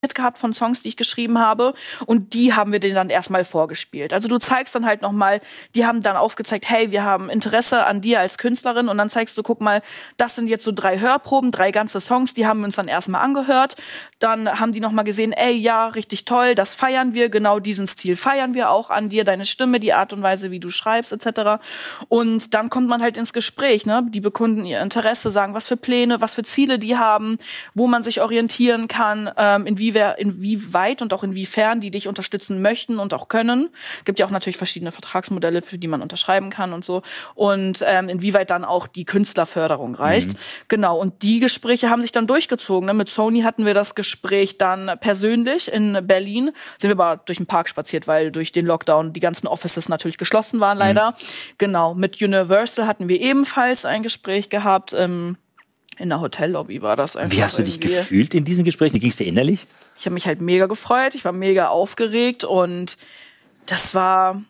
gehabt von Songs, die ich geschrieben habe, und die haben wir denen dann erstmal vorgespielt. Also du zeigst dann halt nochmal, die haben dann aufgezeigt, hey, wir haben Interesse an dir als Künstlerin, und dann zeigst du, guck mal, das sind jetzt so 3 Hörproben, 3 ganze Songs, die haben wir uns dann erstmal angehört. Dann haben die nochmal gesehen, ey, ja, richtig toll, das feiern wir, genau diesen Stil feiern wir auch an dir, deine Stimme, die Art und Weise, wie du schreibst, etc. Und dann kommt man halt ins Gespräch, ne? Die bekunden ihr Interesse, sagen, was für Pläne, was für Ziele die haben, wo man sich orientieren kann, inwieweit und auch inwiefern die dich unterstützen möchten und auch können. Gibt ja auch natürlich verschiedene Vertragsmodelle, für die man unterschreiben kann und so. Und inwieweit dann auch die Künstlerförderung reicht. Genau, und die Gespräche haben sich dann durchgezogen. Ne? Mit Sony hatten wir das Gespräch dann persönlich in Berlin. Sind wir aber durch den Park spaziert, weil durch den Lockdown die ganzen Offices natürlich geschlossen waren, leider. Genau, mit Universal hatten wir ebenfalls ein Gespräch gehabt. In der Hotellobby war das einfach. Wie hast du dich gefühlt in diesen Gesprächen? Wie ging es dir innerlich? Ich habe mich halt mega gefreut, ich war mega aufgeregt, und es war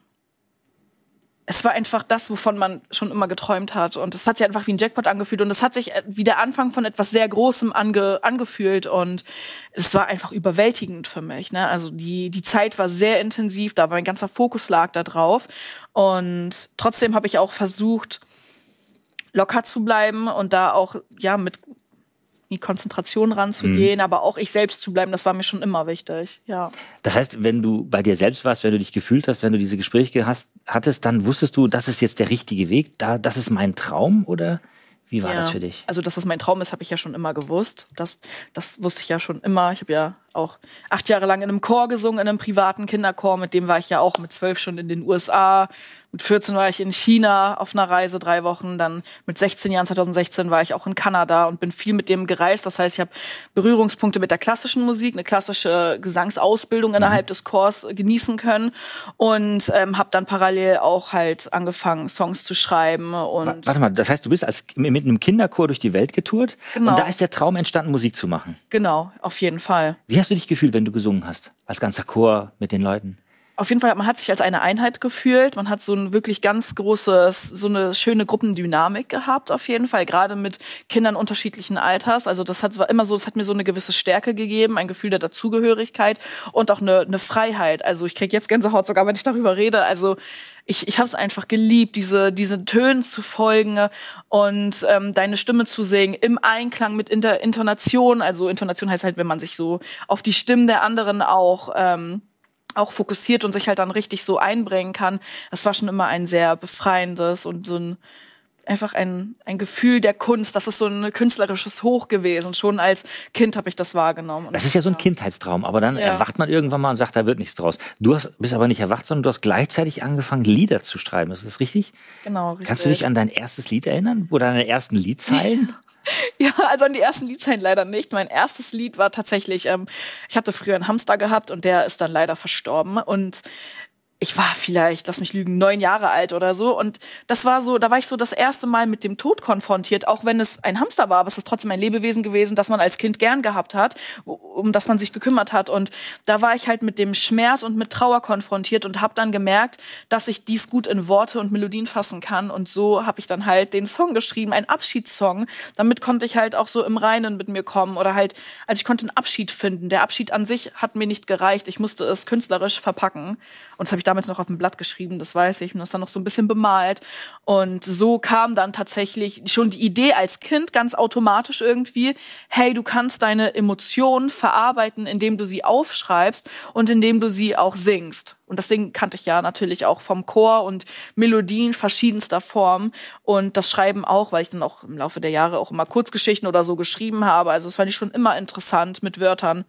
einfach das, wovon man schon immer geträumt hat. Und es hat sich einfach wie ein Jackpot angefühlt, und es hat sich wie der Anfang von etwas sehr Großem angefühlt, und es war einfach überwältigend für mich. Ne? Also die Zeit war sehr intensiv, da mein ganzer Fokus lag da drauf, und trotzdem habe ich auch versucht, locker zu bleiben und da auch mit die Konzentration ranzugehen, aber auch ich selbst zu bleiben, das war mir schon immer wichtig, ja. Das heißt, wenn du bei dir selbst warst, wenn du dich gefühlt hast, wenn du diese Gespräche hattest, dann wusstest du, das ist jetzt der richtige Weg, das ist mein Traum, oder wie war das für dich? Also, dass das mein Traum ist, habe ich ja schon immer gewusst. Das wusste ich ja schon immer. Ich habe ja auch 8 Jahre lang in einem Chor gesungen, in einem privaten Kinderchor. Mit dem war ich ja auch mit 12 schon in den USA. Mit 14 war ich in China auf einer Reise 3 Wochen. Dann mit 16 Jahren, 2016, war ich auch in Kanada und bin viel mit dem gereist. Das heißt, ich habe Berührungspunkte mit der klassischen Musik, eine klassische Gesangsausbildung innerhalb des Chors genießen können. Und habe dann parallel auch halt angefangen, Songs zu schreiben. Und Warte mal, das heißt, du bist mit einem Kinderchor durch die Welt getourt? Genau. Und da ist der Traum entstanden, Musik zu machen? Genau, auf jeden Fall. Wie hast du dich gefühlt, wenn du gesungen hast? Als ganzer Chor mit den Leuten? Auf jeden Fall, man hat sich als eine Einheit gefühlt. Man hat so ein wirklich ganz großes, so eine schöne Gruppendynamik gehabt, auf jeden Fall. Gerade mit Kindern unterschiedlichen Alters. Also das war immer so, es hat mir so eine gewisse Stärke gegeben, ein Gefühl der Dazugehörigkeit und auch eine Freiheit. Also ich kriege jetzt Gänsehaut sogar, wenn ich darüber rede. Also ich habe es einfach geliebt, diese Tönen zu folgen und deine Stimme zu singen im Einklang mit Intonation. Also Intonation heißt halt, wenn man sich so auf die Stimmen der anderen auch fokussiert und sich halt dann richtig so einbringen kann. Das war schon immer ein sehr befreiendes und so einfach ein Gefühl der Kunst. Das ist so ein künstlerisches Hoch gewesen. Schon als Kind habe ich das wahrgenommen. Das ist ja so ein Kindheitstraum, aber dann erwacht man irgendwann mal und sagt, da wird nichts draus. Du bist aber nicht erwacht, sondern du hast gleichzeitig angefangen, Lieder zu schreiben. Ist das richtig? Genau, richtig. Kannst du dich an dein erstes Lied erinnern? Oder deine ersten Liedzeilen? Ja, also an die ersten Liedzeilen leider nicht. Mein erstes Lied war tatsächlich, ich hatte früher einen Hamster gehabt und der ist dann leider verstorben. Und ich war vielleicht, lass mich lügen, 9 Jahre alt oder so. Und das war so, da war ich so das erste Mal mit dem Tod konfrontiert. Auch wenn es ein Hamster war, aber es ist trotzdem ein Lebewesen gewesen, das man als Kind gern gehabt hat, um das man sich gekümmert hat. Und da war ich halt mit dem Schmerz und mit Trauer konfrontiert und habe dann gemerkt, dass ich dies gut in Worte und Melodien fassen kann. Und so habe ich dann halt den Song geschrieben, einen Abschiedssong. Damit konnte ich halt auch so im Reinen mit mir kommen. Oder halt, also ich konnte einen Abschied finden. Der Abschied an sich hat mir nicht gereicht. Ich musste es künstlerisch verpacken. Und das habe ich damals noch auf dem Blatt geschrieben, das weiß ich, und das dann noch so ein bisschen bemalt. Und so kam dann tatsächlich schon die Idee als Kind ganz automatisch irgendwie, hey, du kannst deine Emotionen verarbeiten, indem du sie aufschreibst und indem du sie auch singst. Und das Singen kannte ich ja natürlich auch vom Chor und Melodien verschiedenster Form. Und das Schreiben auch, weil ich dann auch im Laufe der Jahre auch immer Kurzgeschichten oder so geschrieben habe. Also das fand ich schon immer interessant, mit Wörtern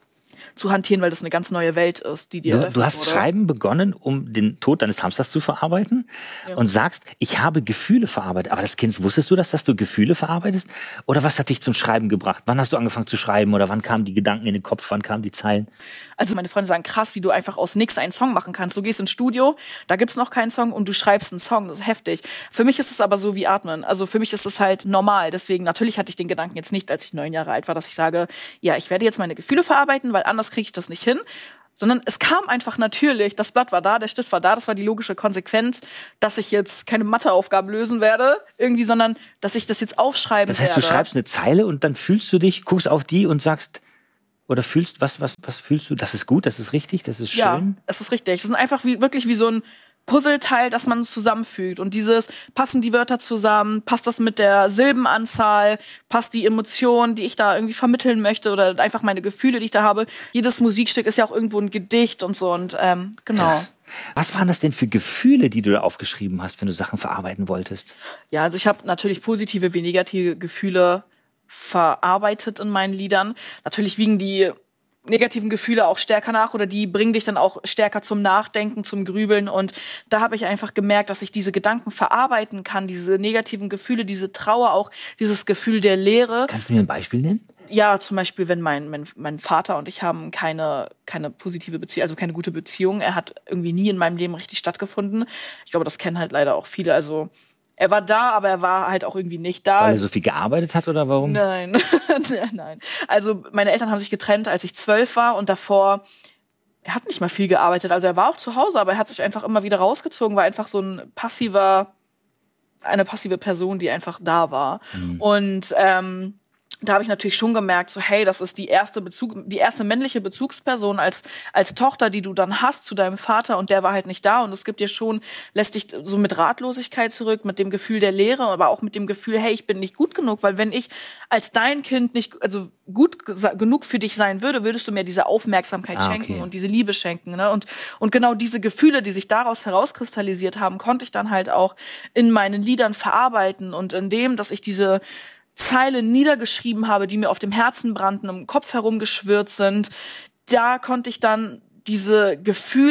zu hantieren, weil das eine ganz neue Welt ist, die dir Du hast Schreiben begonnen, um den Tod deines Hamsters zu verarbeiten und sagst, ich habe Gefühle verarbeitet. Aber das Kind, wusstest du das, dass du Gefühle verarbeitest? Oder was hat dich zum Schreiben gebracht? Wann hast du angefangen zu schreiben oder wann kamen die Gedanken in den Kopf, wann kamen die Zeilen? Also meine Freunde sagen, krass, wie du einfach aus nichts einen Song machen kannst. Du gehst ins Studio, da gibt's noch keinen Song und du schreibst einen Song. Das ist heftig. Für mich ist es aber so wie Atmen. Also für mich ist es halt normal. Deswegen, natürlich hatte ich den Gedanken jetzt nicht, als ich 9 Jahre alt war, dass ich sage, ja, ich werde jetzt meine Gefühle verarbeiten, weil anders kriege ich das nicht hin. Sondern es kam einfach natürlich, das Blatt war da, der Stift war da, das war die logische Konsequenz, dass ich jetzt keine Matheaufgaben lösen werde, irgendwie, sondern dass ich das jetzt aufschreiben werde. Das heißt, du schreibst eine Zeile und dann fühlst du dich, guckst auf die und sagst, Oder was fühlst du? Das ist gut, das ist richtig, das ist schön? Ja, es ist richtig. Es ist einfach wirklich wie so ein Puzzleteil, das man zusammenfügt. Und passen die Wörter zusammen, passt das mit der Silbenanzahl, passt die Emotion, die ich da irgendwie vermitteln möchte oder einfach meine Gefühle, die ich da habe. Jedes Musikstück ist ja auch irgendwo ein Gedicht und so und genau. Krass. Was waren das denn für Gefühle, die du da aufgeschrieben hast, wenn du Sachen verarbeiten wolltest? Ja, also ich habe natürlich positive wie negative Gefühle verarbeitet in meinen Liedern. Natürlich wiegen die negativen Gefühle auch stärker nach oder die bringen dich dann auch stärker zum Nachdenken, zum Grübeln. Und da habe ich einfach gemerkt, dass ich diese Gedanken verarbeiten kann, diese negativen Gefühle, diese Trauer, auch dieses Gefühl der Leere. Kannst du mir ein Beispiel nennen? Ja, zum Beispiel, wenn mein Vater und ich haben keine positive Beziehung, also keine gute Beziehung. Er hat irgendwie nie in meinem Leben richtig stattgefunden. Ich glaube, das kennen halt leider auch viele. Also er war da, aber er war halt auch irgendwie nicht da. Weil er so viel gearbeitet hat oder warum? Nein, nein. Also meine Eltern haben sich getrennt, als ich 12 war und davor, er hat nicht mal viel gearbeitet. Also er war auch zu Hause, aber er hat sich einfach immer wieder rausgezogen, war einfach so eine passive Person, die einfach da war. Mhm. Und da habe ich natürlich schon gemerkt, so hey, das ist die erste männliche Bezugsperson als Tochter, die du dann hast zu deinem Vater und der war halt nicht da und es gibt dir schon, lässt dich so mit Ratlosigkeit zurück, mit dem Gefühl der Leere, aber auch mit dem Gefühl, hey, ich bin nicht gut genug, weil wenn ich als dein Kind nicht, also gut genug für dich sein würde, würdest du mir diese Aufmerksamkeit schenken und diese Liebe schenken, ne? Und genau diese Gefühle, die sich daraus herauskristallisiert haben, konnte ich dann halt auch in meinen Liedern verarbeiten und in dem, dass ich diese Zeilen niedergeschrieben habe, die mir auf dem Herzen brannten, im Kopf herumgeschwirrt sind, da konnte ich dann diese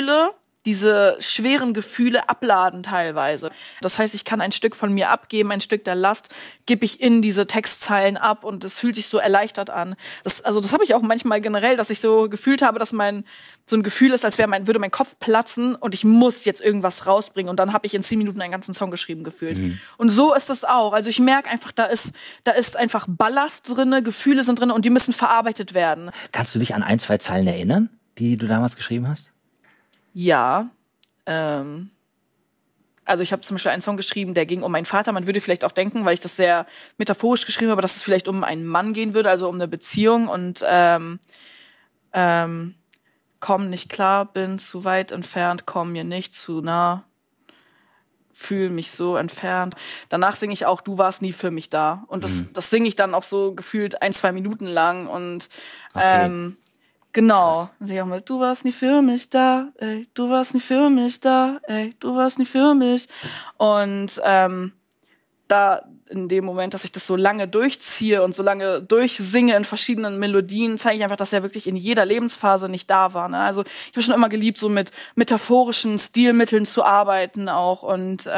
schweren Gefühle abladen teilweise. Das heißt, ich kann ein Stück von mir abgeben, ein Stück der Last gebe ich in diese Textzeilen ab und es fühlt sich so erleichtert an. Das habe ich auch manchmal generell, dass ich so gefühlt habe, dass so ein Gefühl ist, als würde mein Kopf platzen und ich muss jetzt irgendwas rausbringen und dann habe ich in 10 Minuten einen ganzen Song geschrieben gefühlt. Mhm. Und so ist das auch. Also ich merke einfach, da ist einfach Ballast drinne, Gefühle sind drin und die müssen verarbeitet werden. Kannst du dich an 1, 2 Zeilen erinnern, die du damals geschrieben hast? Ja, also ich habe zum Beispiel einen Song geschrieben, der ging um meinen Vater. Man würde vielleicht auch denken, weil ich das sehr metaphorisch geschrieben habe, dass es vielleicht um einen Mann gehen würde, also um eine Beziehung. Und komm nicht klar, bin zu weit entfernt, komm mir nicht zu nah, fühl mich so entfernt. Danach singe ich auch, du warst nie für mich da. Und das singe ich dann auch so gefühlt 1, 2 Minuten lang. Und genau. Dann sag ich auch mal, du warst nie für mich da, ey, du warst nie für mich da, ey, du warst nie für mich. Und da in dem Moment, dass ich das so lange durchziehe und so lange durchsinge in verschiedenen Melodien, zeige ich einfach, dass er wirklich in jeder Lebensphase nicht da war. Ne? Also ich habe schon immer geliebt, so mit metaphorischen Stilmitteln zu arbeiten auch. Und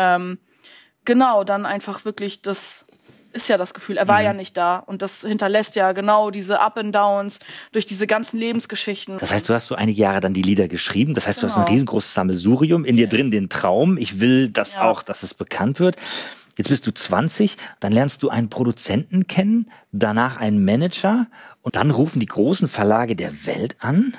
genau, dann einfach wirklich das ist ja das Gefühl, er war ja nicht da. Und das hinterlässt ja genau diese Up and Downs durch diese ganzen Lebensgeschichten. Das heißt, du hast so einige Jahre dann die Lieder geschrieben. Das heißt, du hast ein riesengroßes Sammelsurium, in dir drin den Traum. Ich will das auch, dass es bekannt wird. Jetzt bist du 20, dann lernst du einen Produzenten kennen, danach einen Manager und dann rufen die großen Verlage der Welt an.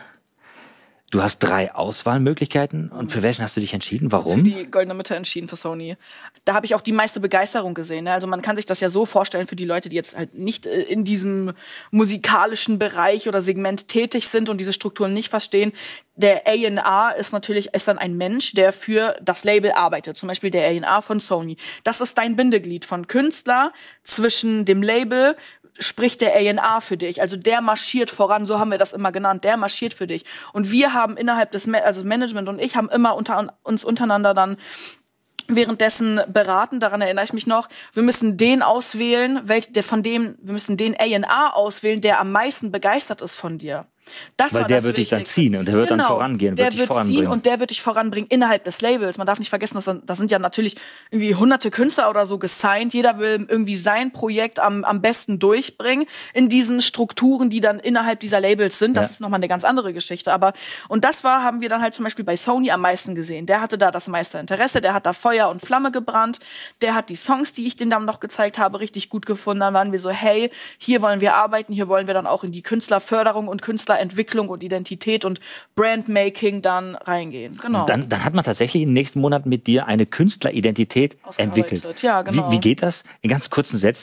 Du hast 3 Auswahlmöglichkeiten. Und für welchen hast du dich entschieden? Warum? Für die Goldene Mitte entschieden, für Sony. Da habe ich auch die meiste Begeisterung gesehen. Ne? Also man kann sich das ja so vorstellen für die Leute, die jetzt halt nicht in diesem musikalischen Bereich oder Segment tätig sind und diese Strukturen nicht verstehen. Der A&R ist dann ein Mensch, der für das Label arbeitet. Zum Beispiel der A&R von Sony. Das ist dein Bindeglied von Künstler zwischen dem Label, spricht der A&R für dich. Also der marschiert voran, so haben wir das immer genannt, der marschiert für dich. Und wir haben innerhalb des Management und ich haben immer uns untereinander dann währenddessen beraten, daran erinnere ich mich noch, wir müssen den auswählen, wir müssen den A&R auswählen, der am meisten begeistert ist von dir. Weil der wird dich dann ziehen und der wird dann vorangehen, der wird ziehen und der wird dich voranbringen innerhalb des Labels. Man darf nicht vergessen, da sind ja natürlich irgendwie hunderte Künstler oder so gesigned. Jeder will irgendwie sein Projekt am besten durchbringen in diesen Strukturen, die dann innerhalb dieser Labels sind. Das ist nochmal eine ganz andere Geschichte. Und das haben wir dann halt zum Beispiel bei Sony am meisten gesehen. Der hatte da das meiste Interesse, der hat da Feuer und Flamme gebrannt. Der hat die Songs, die ich denen dann noch gezeigt habe, richtig gut gefunden. Dann waren wir so, hey, hier wollen wir arbeiten, hier wollen wir dann auch in die Künstlerförderung und Künstlerentwicklung und Identität und Brandmaking dann reingehen. Genau. Und dann hat man tatsächlich in den nächsten Monaten mit dir eine Künstleridentität entwickelt. Ja, genau. Wie geht das? In ganz kurzen Sätzen.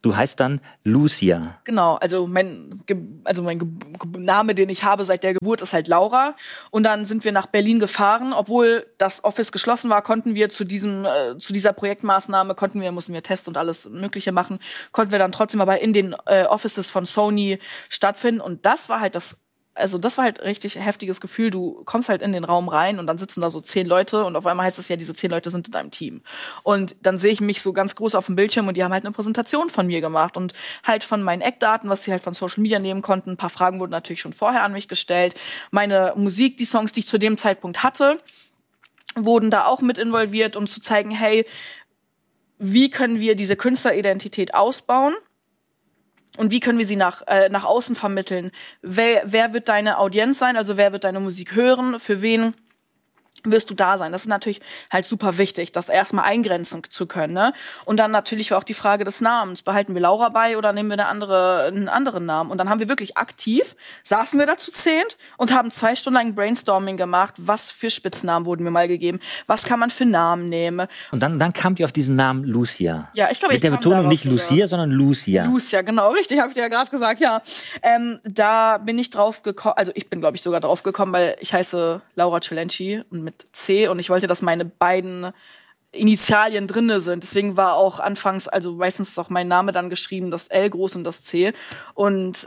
Du heißt dann Lucia. Genau, also mein Name, den ich habe seit der Geburt, ist halt Laura. Und dann sind wir nach Berlin gefahren. Obwohl das Office geschlossen war, konnten wir zu dieser Projektmaßnahme, mussten wir Tests und alles Mögliche machen, konnten wir dann trotzdem aber in den Offices von Sony stattfinden. Und das war halt richtig heftiges Gefühl. Du kommst halt in den Raum rein und dann sitzen da so 10 Leute und auf einmal heißt es ja, diese 10 Leute sind in deinem Team. Und dann sehe ich mich so ganz groß auf dem Bildschirm und die haben halt eine Präsentation von mir gemacht und halt von meinen Eckdaten, was sie halt von Social Media nehmen konnten. Ein paar Fragen wurden natürlich schon vorher an mich gestellt. Meine Musik, die Songs, die ich zu dem Zeitpunkt hatte, wurden da auch mit involviert, um zu zeigen, hey, wie können wir diese Künstleridentität ausbauen? Und wie können wir sie nach außen vermitteln? Wer wird deine Audienz sein? Also wer wird deine Musik hören? Für wen wirst du da sein? Das ist natürlich halt super wichtig, das erstmal eingrenzen zu können. Ne? Und dann natürlich war auch die Frage des Namens. Behalten wir Laura bei oder nehmen wir einen anderen Namen? Und dann haben wir wirklich saßen wir da zu 10 und haben 2 Stunden lang Brainstorming gemacht. Was für Spitznamen wurden mir mal gegeben? Was kann man für Namen nehmen? Und dann kamt ihr auf diesen Namen Lucia. Ja, ich glaube, mit der Betonung nicht Lucia, sondern Lucia. Lucia, genau, richtig, habe ich dir ja gerade gesagt, ja. Da bin ich drauf gekommen, also ich bin, glaube ich, sogar drauf gekommen, weil ich heiße Laura Celenci und mit C und ich wollte, dass meine beiden Initialien drinne sind. Deswegen war auch anfangs, also meistens ist auch mein Name dann geschrieben, das L groß und das C. Und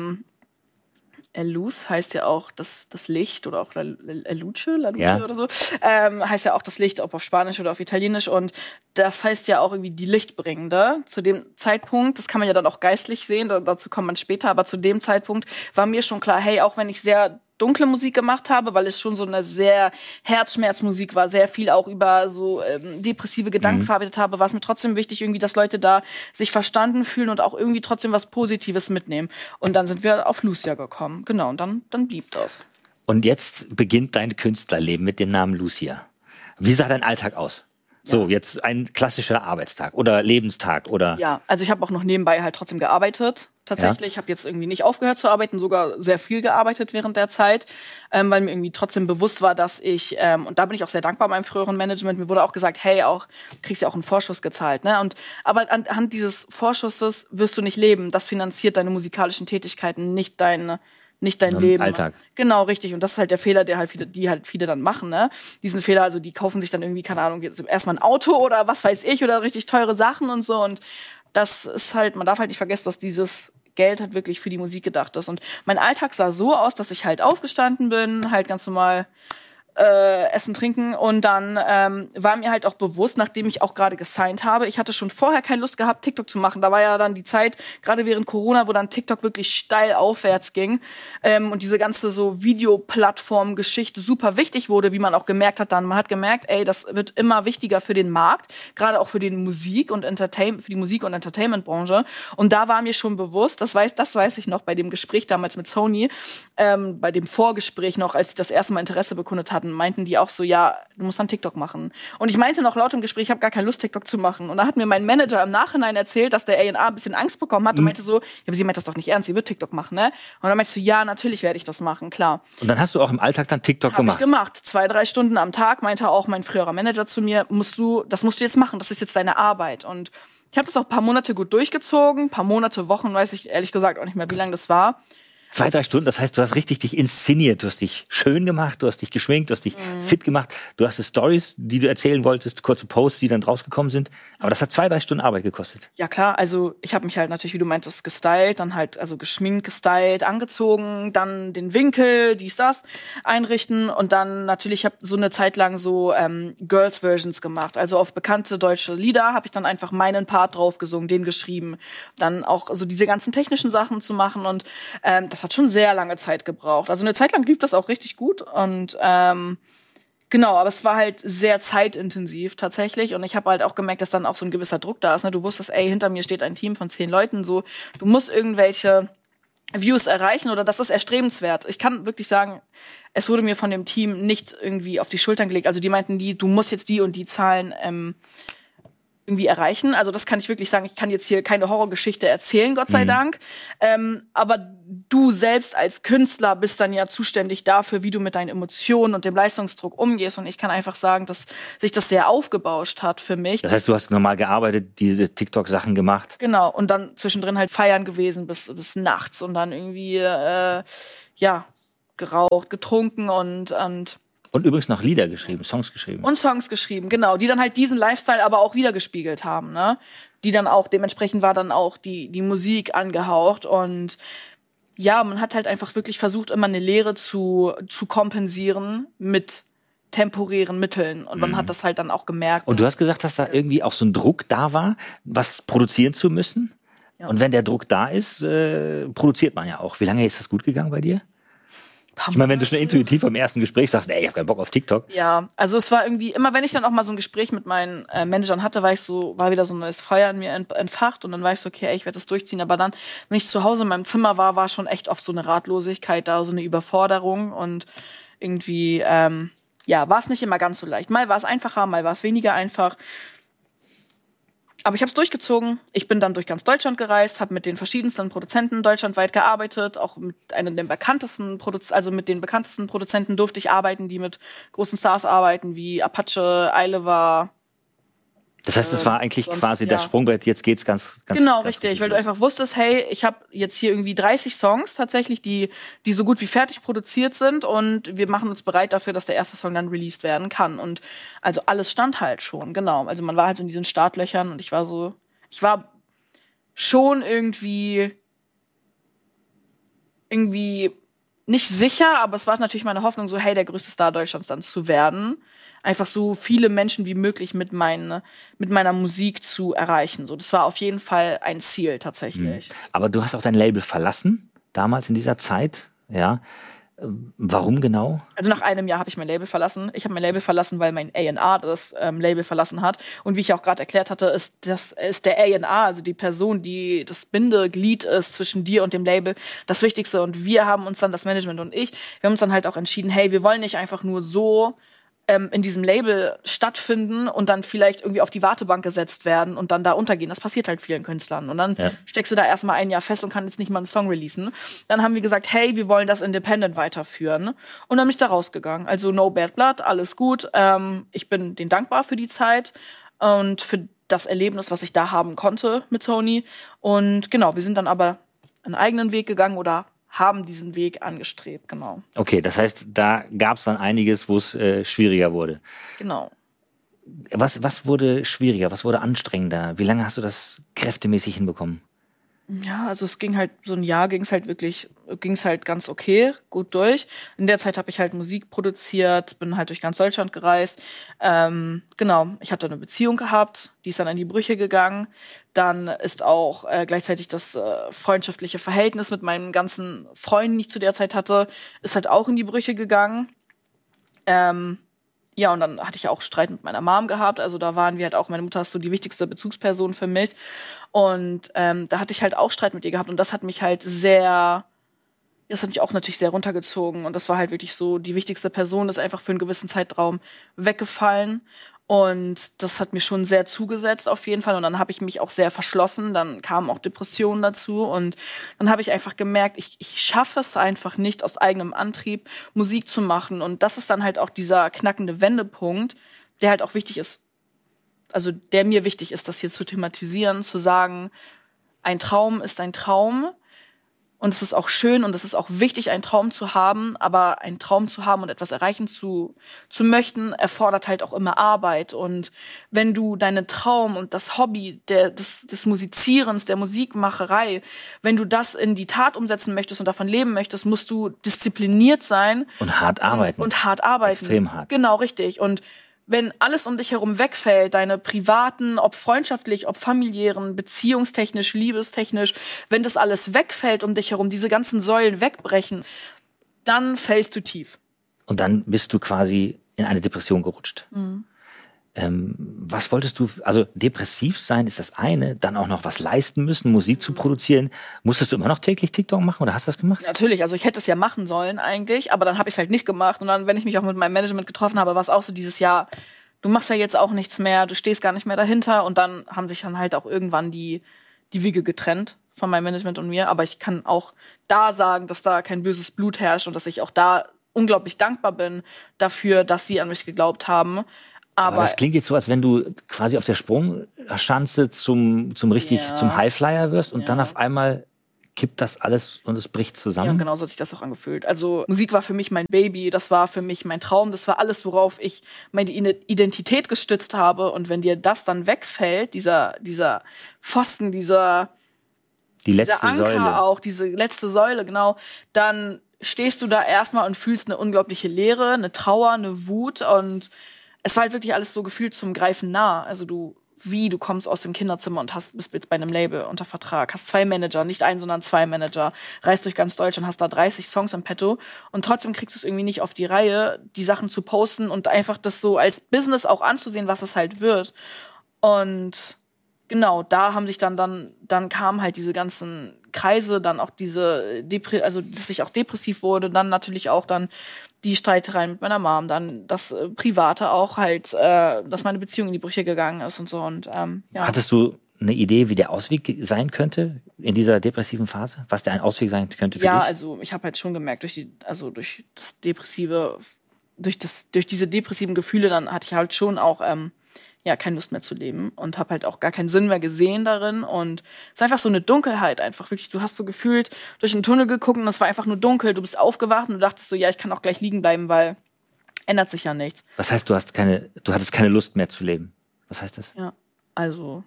Luz heißt ja auch das Licht oder auch La Luce oder so. Heißt ja auch das Licht, ob auf Spanisch oder auf Italienisch. Und das heißt ja auch irgendwie die Lichtbringende. Zu dem Zeitpunkt, das kann man ja dann auch geistlich sehen, dazu kommt man später, aber zu dem Zeitpunkt war mir schon klar, hey, auch wenn ich sehr dunkle Musik gemacht habe, weil es schon so eine sehr Herzschmerzmusik war, sehr viel auch über so depressive Gedanken verarbeitet habe, war es mir trotzdem wichtig, irgendwie, dass Leute da sich verstanden fühlen und auch irgendwie trotzdem was Positives mitnehmen. Und dann sind wir auf Lucia gekommen. Genau, und dann blieb das. Und jetzt beginnt dein Künstlerleben mit dem Namen Lucia. Wie sah dein Alltag aus? So, jetzt ein klassischer Arbeitstag oder Lebenstag oder? Ja, also ich habe auch noch nebenbei halt trotzdem gearbeitet. Tatsächlich, ich habe jetzt irgendwie nicht aufgehört zu arbeiten, sogar sehr viel gearbeitet während der Zeit, weil mir irgendwie trotzdem bewusst war, dass ich, und da bin ich auch sehr dankbar meinem früheren Management, mir wurde auch gesagt, hey, du kriegst ja auch einen Vorschuss gezahlt, ne? Aber anhand dieses Vorschusses wirst du nicht leben. Das finanziert deine musikalischen Tätigkeiten, nicht dein Leben. Alltag. Genau, richtig. Und das ist halt der Fehler, die viele dann machen, ne? Diesen Fehler, also die kaufen sich dann irgendwie, keine Ahnung, jetzt erstmal ein Auto oder was weiß ich oder richtig teure Sachen und so. Und das ist halt, man darf halt nicht vergessen, dass dieses Geld halt wirklich für die Musik gedacht ist. Und mein Alltag sah so aus, dass ich halt aufgestanden bin, halt ganz normal Essen, Trinken und dann war mir halt auch bewusst, nachdem ich auch gerade gesigned habe, ich hatte schon vorher keine Lust gehabt, TikTok zu machen. Da war ja dann die Zeit, gerade während Corona, wo dann TikTok wirklich steil aufwärts ging und diese ganze so Videoplattform-Geschichte super wichtig wurde, wie man auch gemerkt hat dann. Man hat gemerkt, ey, das wird immer wichtiger für den Markt, gerade auch für die Musik- und Entertainment-Branche. Und da war mir schon bewusst, das weiß ich noch bei dem Gespräch damals mit Sony, bei dem Vorgespräch noch, als ich das erste Mal Interesse bekundet hatten, meinten die auch so, ja, du musst dann TikTok machen. Und ich meinte noch laut im Gespräch, ich habe gar keine Lust, TikTok zu machen. Und da hat mir mein Manager im Nachhinein erzählt, dass der A&R ein bisschen Angst bekommen hat und meinte so, ja, aber sie meint das doch nicht ernst, sie wird TikTok machen, ne? Und dann meinte ich so, ja, natürlich werde ich das machen, klar. Und dann hast du auch im Alltag dann TikTok gemacht? Habe ich gemacht. 2-3 Stunden am Tag, meinte auch mein früherer Manager zu mir, das musst du jetzt machen, das ist jetzt deine Arbeit. Und ich habe das auch ein paar Monate gut durchgezogen, Wochen, weiß ich ehrlich gesagt auch nicht mehr, wie lange das war. 2-3 Stunden, das heißt, du hast richtig dich inszeniert, du hast dich schön gemacht, du hast dich geschminkt, du hast dich fit gemacht, du hast die Stories, die du erzählen wolltest, kurze Posts, die dann rausgekommen sind. Aber das hat 2-3 Stunden Arbeit gekostet. Ja klar, also ich habe mich halt natürlich, wie du meintest, gestylt, dann halt also geschminkt, gestylt, angezogen, dann den Winkel, das einrichten und dann natürlich, ich habe so eine Zeit lang so Girls-Versions gemacht. Also auf bekannte deutsche Lieder habe ich dann einfach meinen Part drauf gesungen, den geschrieben. Dann auch so diese ganzen technischen Sachen zu machen und das hat schon sehr lange Zeit gebraucht. Also eine Zeit lang lief das auch richtig gut und genau, aber es war halt sehr zeitintensiv tatsächlich und ich habe halt auch gemerkt, dass dann auch so ein gewisser Druck da ist. Ne? Du wusstest, ey, hinter mir steht ein Team von 10 Leuten, so, du musst irgendwelche Views erreichen oder das ist erstrebenswert. Ich kann wirklich sagen, es wurde mir von dem Team nicht irgendwie auf die Schultern gelegt. Also die meinten, du musst jetzt die und die Zahlen irgendwie erreichen. Also das kann ich wirklich sagen, ich kann jetzt hier keine Horrorgeschichte erzählen, Gott sei Dank. Aber du selbst als Künstler bist dann ja zuständig dafür, wie du mit deinen Emotionen und dem Leistungsdruck umgehst. Und ich kann einfach sagen, dass sich das sehr aufgebauscht hat für mich. Das heißt, du hast normal gearbeitet, diese TikTok-Sachen gemacht. Genau, und dann zwischendrin halt feiern gewesen bis nachts und dann irgendwie, geraucht, getrunken und übrigens noch Lieder geschrieben, Songs geschrieben. Und Songs geschrieben, genau, die dann halt diesen Lifestyle aber auch wiedergespiegelt haben, ne? Die dann auch, dementsprechend war dann auch die Musik angehaucht und ja, man hat halt einfach wirklich versucht, immer eine Leere zu kompensieren mit temporären Mitteln und man hat das halt dann auch gemerkt. Und du hast gesagt, dass da irgendwie auch so ein Druck da war, was produzieren zu müssen. Ja. Und wenn der Druck da ist, produziert man ja auch. Wie lange ist das gut gegangen bei dir? Ich meine, wenn du schon intuitiv am ersten Gespräch sagst, ey, ich hab keinen Bock auf TikTok. Ja, also es war irgendwie, immer wenn ich dann auch mal so ein Gespräch mit meinen Managern hatte, war wieder so ein neues Feuer in mir entfacht und dann war ich so, okay, ey, ich werde das durchziehen. Aber dann, wenn ich zu Hause in meinem Zimmer war schon echt oft so eine Ratlosigkeit da, so eine Überforderung und irgendwie, war es nicht immer ganz so leicht. Mal war es einfacher, mal war es weniger einfach. Aber ich habe es durchgezogen. Ich bin dann durch ganz Deutschland gereist, habe mit den verschiedensten Produzenten deutschlandweit gearbeitet. Auch mit einem der bekanntesten mit den bekanntesten Produzenten durfte ich arbeiten, die mit großen Stars arbeiten, wie Apache, Eileva. Das heißt, es war eigentlich quasi das Sprungbrett, jetzt geht's ganz genau, ganz richtig, weil du einfach wusstest, hey, ich habe jetzt hier irgendwie 30 Songs tatsächlich, die so gut wie fertig produziert sind und wir machen uns bereit dafür, dass der erste Song dann released werden kann. Und also alles stand halt schon, genau. Also man war halt so in diesen Startlöchern und ich war schon irgendwie nicht sicher, aber es war natürlich meine Hoffnung, so, hey, der größte Star Deutschlands dann zu werden. Einfach so viele Menschen wie möglich mit meiner Musik zu erreichen. So, das war auf jeden Fall ein Ziel tatsächlich. Aber du hast auch dein Label verlassen, damals in dieser Zeit, ja. Warum genau? Also nach einem Jahr habe ich mein Label verlassen. Ich habe mein Label verlassen, weil mein A&R das Label verlassen hat. Und wie ich auch gerade erklärt hatte, ist der A&R, also die Person, die das Bindeglied ist zwischen dir und dem Label, das Wichtigste. Und wir haben uns dann, das Management und wir haben uns dann halt auch entschieden, hey, wir wollen nicht einfach nur so in diesem Label stattfinden und dann vielleicht irgendwie auf die Wartebank gesetzt werden und dann da untergehen. Das passiert halt vielen Künstlern. Und dann steckst du da erstmal ein Jahr fest und kannst jetzt nicht mal einen Song releasen. Dann haben wir gesagt, hey, wir wollen das independent weiterführen. Und dann bin ich da rausgegangen. Also no bad blood, alles gut. Ich bin denen dankbar für die Zeit und für das Erlebnis, was ich da haben konnte mit Sony. Und genau, wir sind dann aber einen eigenen Weg gegangen oder haben diesen Weg angestrebt, genau. Okay, das heißt, da gab es dann einiges, wo es schwieriger wurde. Genau. Was wurde schwieriger, was wurde anstrengender? Wie lange hast du das kräftemäßig hinbekommen? Ja, also so ein Jahr ging es halt ganz okay, gut durch. In der Zeit habe ich halt Musik produziert, bin halt durch ganz Deutschland gereist. Genau, ich hatte eine Beziehung gehabt, die ist dann in die Brüche gegangen. Dann ist auch gleichzeitig das freundschaftliche Verhältnis mit meinen ganzen Freunden, die ich zu der Zeit hatte, ist halt auch in die Brüche gegangen. Ja, und dann hatte ich auch Streit mit meiner Mom gehabt. Also da waren wir halt auch, meine Mutter ist so die wichtigste Bezugsperson für mich. Und da hatte ich halt auch Streit mit ihr gehabt. Und das hat mich auch natürlich sehr runtergezogen. Und das war halt wirklich so, die wichtigste Person ist einfach für einen gewissen Zeitraum weggefallen. Und das hat mir schon sehr zugesetzt auf jeden Fall. Und dann habe ich mich auch sehr verschlossen. Dann kamen auch Depressionen dazu. Und dann habe ich einfach gemerkt, ich schaffe es einfach nicht, aus eigenem Antrieb Musik zu machen. Und das ist dann halt auch dieser knackende Wendepunkt, der halt auch wichtig ist. Also der mir wichtig ist, das hier zu thematisieren, zu sagen, ein Traum ist ein Traum. Und es ist auch schön und es ist auch wichtig, einen Traum zu haben, aber einen Traum zu haben und etwas erreichen zu möchten, erfordert halt auch immer Arbeit. Und wenn du deinen Traum und das Hobby des Musizierens, der Musikmacherei, wenn du das in die Tat umsetzen möchtest und davon leben möchtest, musst du diszipliniert sein. Und hart arbeiten. Und hart arbeiten. Extrem hart. Genau, richtig. Und wenn alles um dich herum wegfällt, deine privaten, ob freundschaftlich, ob familiären, beziehungstechnisch, liebestechnisch, wenn das alles wegfällt um dich herum, diese ganzen Säulen wegbrechen, dann fällst du tief. Und dann bist du quasi in eine Depression gerutscht. Mhm. Was wolltest du, also depressiv sein ist das eine, dann auch noch was leisten müssen, Musik zu produzieren. Musstest du immer noch täglich TikTok machen oder hast du das gemacht? Natürlich, also ich hätte es ja machen sollen eigentlich, aber dann habe ich es halt nicht gemacht. Und dann, wenn ich mich auch mit meinem Management getroffen habe, war es auch so dieses Jahr, du machst ja jetzt auch nichts mehr, du stehst gar nicht mehr dahinter. Und dann haben sich dann halt auch irgendwann die Wege getrennt von meinem Management und mir. Aber ich kann auch da sagen, dass da kein böses Blut herrscht und dass ich auch da unglaublich dankbar bin dafür, dass sie an mich geglaubt haben. Aber das klingt jetzt so, als wenn du quasi auf der Sprungschanze zum Highflyer wirst und dann auf einmal kippt das alles und es bricht zusammen. Ja, genau so hat sich das auch angefühlt. Also Musik war für mich mein Baby, das war für mich mein Traum, das war alles, worauf ich meine Identität gestützt habe. Und wenn dir das dann wegfällt, dieser Pfosten, die letzte dieser Anker Säule. auch, diese letzte Säule, genau, dann stehst du da erstmal und fühlst eine unglaubliche Leere, eine Trauer, eine Wut. Und es war halt wirklich alles so gefühlt zum Greifen nah. Also du kommst aus dem Kinderzimmer und bist bei einem Label unter Vertrag, hast 2 Manager, nicht einen, sondern 2 Manager, reist durch ganz Deutschland, hast da 30 Songs im Petto und trotzdem kriegst du es irgendwie nicht auf die Reihe, die Sachen zu posten und einfach das so als Business auch anzusehen, was es halt wird. Und genau, da haben sich dann kamen halt diese ganzen Kreise, dann auch diese also dass ich auch depressiv wurde, dann natürlich auch dann die Streitereien mit meiner Mom, dann das Private auch halt, dass meine Beziehung in die Brüche gegangen ist und so. Und ja. Hattest du eine Idee, wie der Ausweg sein könnte in dieser depressiven Phase? Was der ein Ausweg sein könnte für dich? Ja, also ich habe halt schon gemerkt, durch diese depressiven Gefühle, dann hatte ich halt schon auch keine Lust mehr zu leben und habe halt auch gar keinen Sinn mehr gesehen darin. Und es ist einfach so eine Dunkelheit einfach. Wirklich, du hast so gefühlt durch einen Tunnel geguckt und es war einfach nur dunkel. Du bist aufgewacht und du dachtest so, ja, ich kann auch gleich liegen bleiben, weil ändert sich ja nichts. Was heißt, du hattest keine Lust mehr zu leben? Was heißt das? Ja, also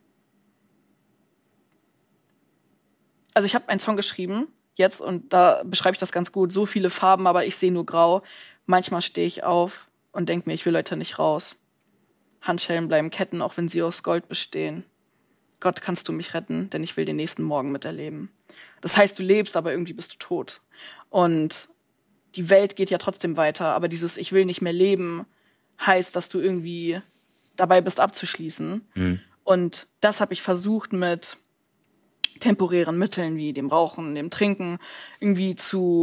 ich habe einen Song geschrieben jetzt und da beschreibe ich das ganz gut. So viele Farben, aber ich sehe nur grau. Manchmal stehe ich auf und denke mir, ich will heute nicht raus. Handschellen bleiben Ketten, auch wenn sie aus Gold bestehen. Gott, kannst du mich retten, denn ich will den nächsten Morgen miterleben. Das heißt, du lebst, aber irgendwie bist du tot. Und die Welt geht ja trotzdem weiter, aber dieses Ich will nicht mehr leben heißt, dass du irgendwie dabei bist, abzuschließen. Mhm. Und das habe ich versucht mit temporären Mitteln wie dem Rauchen, dem Trinken, irgendwie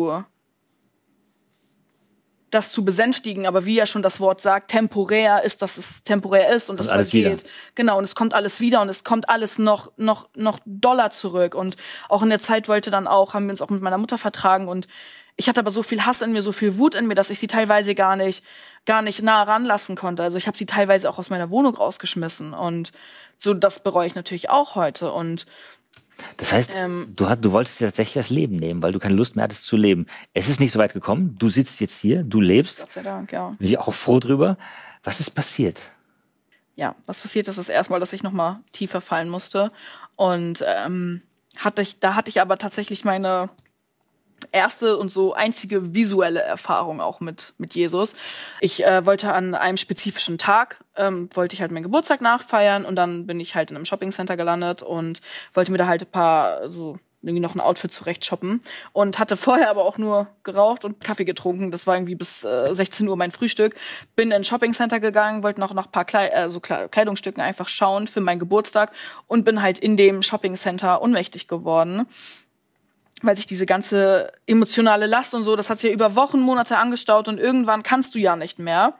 das zu besänftigen, aber wie ja schon das Wort sagt, temporär ist, dass es temporär ist und das vergeht. Genau, und es kommt alles wieder und es kommt alles noch doller zurück. Und auch in der Zeit haben wir uns auch mit meiner Mutter vertragen und ich hatte aber so viel Hass in mir, so viel Wut in mir, dass ich sie teilweise gar nicht nah ranlassen konnte. Also ich habe sie teilweise auch aus meiner Wohnung rausgeschmissen und so, das bereue ich natürlich auch heute. Und das heißt, du wolltest dir tatsächlich das Leben nehmen, weil du keine Lust mehr hattest zu leben. Es ist nicht so weit gekommen. Du sitzt jetzt hier, du lebst. Gott sei Dank, ja. Bin ich auch froh drüber. Was ist passiert? Ja, was passiert ist, ist erstmal, dass ich noch mal tiefer fallen musste. Und hatte ich aber tatsächlich meine erste und so einzige visuelle Erfahrung auch mit Jesus. Ich wollte an einem spezifischen Tag, wollte ich halt meinen Geburtstag nachfeiern und dann bin ich halt in einem Shoppingcenter gelandet und wollte mir da halt irgendwie noch ein Outfit zurecht shoppen und hatte vorher aber auch nur geraucht und Kaffee getrunken. Das war irgendwie bis 16 Uhr mein Frühstück. Bin in ein Shoppingcenter gegangen, wollte noch nach ein paar Kleidungsstücken einfach schauen für meinen Geburtstag und bin halt in dem Shoppingcenter ohnmächtig geworden. Weil sich diese ganze emotionale Last und so, das hat sich ja über Wochen, Monate angestaut und irgendwann kannst du ja nicht mehr.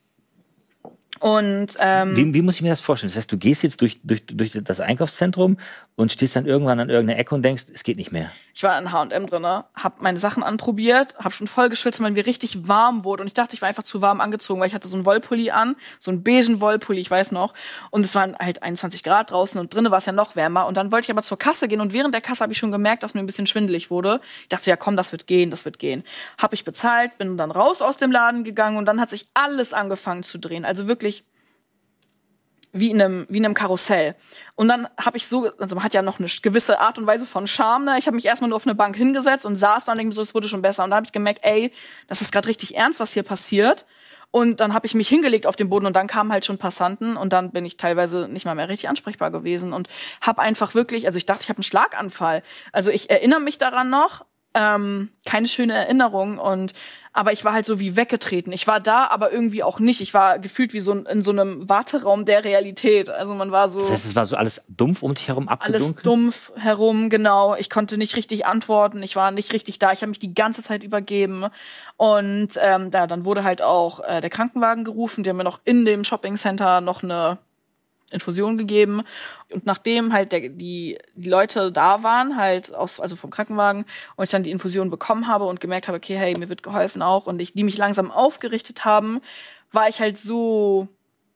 Und wie muss ich mir das vorstellen? Das heißt, du gehst jetzt durch das Einkaufszentrum und stehst dann irgendwann an irgendeiner Ecke und denkst, es geht nicht mehr. Ich war in H&M drin, hab meine Sachen anprobiert, hab schon voll geschwitzt, weil mir richtig warm wurde. Und ich dachte, ich war einfach zu warm angezogen, weil ich hatte so einen Wollpulli an, so einen beigen Wollpulli, ich weiß noch. Und es waren halt 21 Grad draußen und drinnen war es ja noch wärmer. Und dann wollte ich aber zur Kasse gehen und während der Kasse habe ich schon gemerkt, dass mir ein bisschen schwindelig wurde. Ich dachte, ja komm, das wird gehen. Hab ich bezahlt, bin dann raus aus dem Laden gegangen und dann hat sich alles angefangen zu drehen. Also wirklich wie in einem Karussell. Und dann habe ich also man hat ja noch eine gewisse Art und Weise von Charme, ne? Ich habe mich erstmal nur auf eine Bank hingesetzt und saß dann und denke so, es wurde schon besser. Und dann habe ich gemerkt, ey, das ist gerade richtig ernst, was hier passiert. Und dann habe ich mich hingelegt auf den Boden und dann kamen halt schon Passanten und dann bin ich teilweise nicht mal mehr richtig ansprechbar gewesen und habe einfach wirklich, also ich dachte, ich habe einen Schlaganfall. Also ich erinnere mich daran noch, keine schöne Erinnerung. Aber ich war halt so wie weggetreten. Ich war da, aber irgendwie auch nicht. Ich war gefühlt wie so in so einem Warteraum der Realität. Also man war so. Das heißt, es war so alles dumpf um dich herum abgedunkelt? Alles dumpf herum, genau. Ich konnte nicht richtig antworten. Ich war nicht richtig da. Ich habe mich die ganze Zeit übergeben. Und dann wurde halt auch der Krankenwagen gerufen. Die haben mir noch in dem Shoppingcenter noch eine Infusion gegeben. Und nachdem halt die Leute da waren, halt also vom Krankenwagen, und ich dann die Infusion bekommen habe und gemerkt habe, okay, hey, mir wird geholfen auch, und die mich langsam aufgerichtet haben, war ich halt so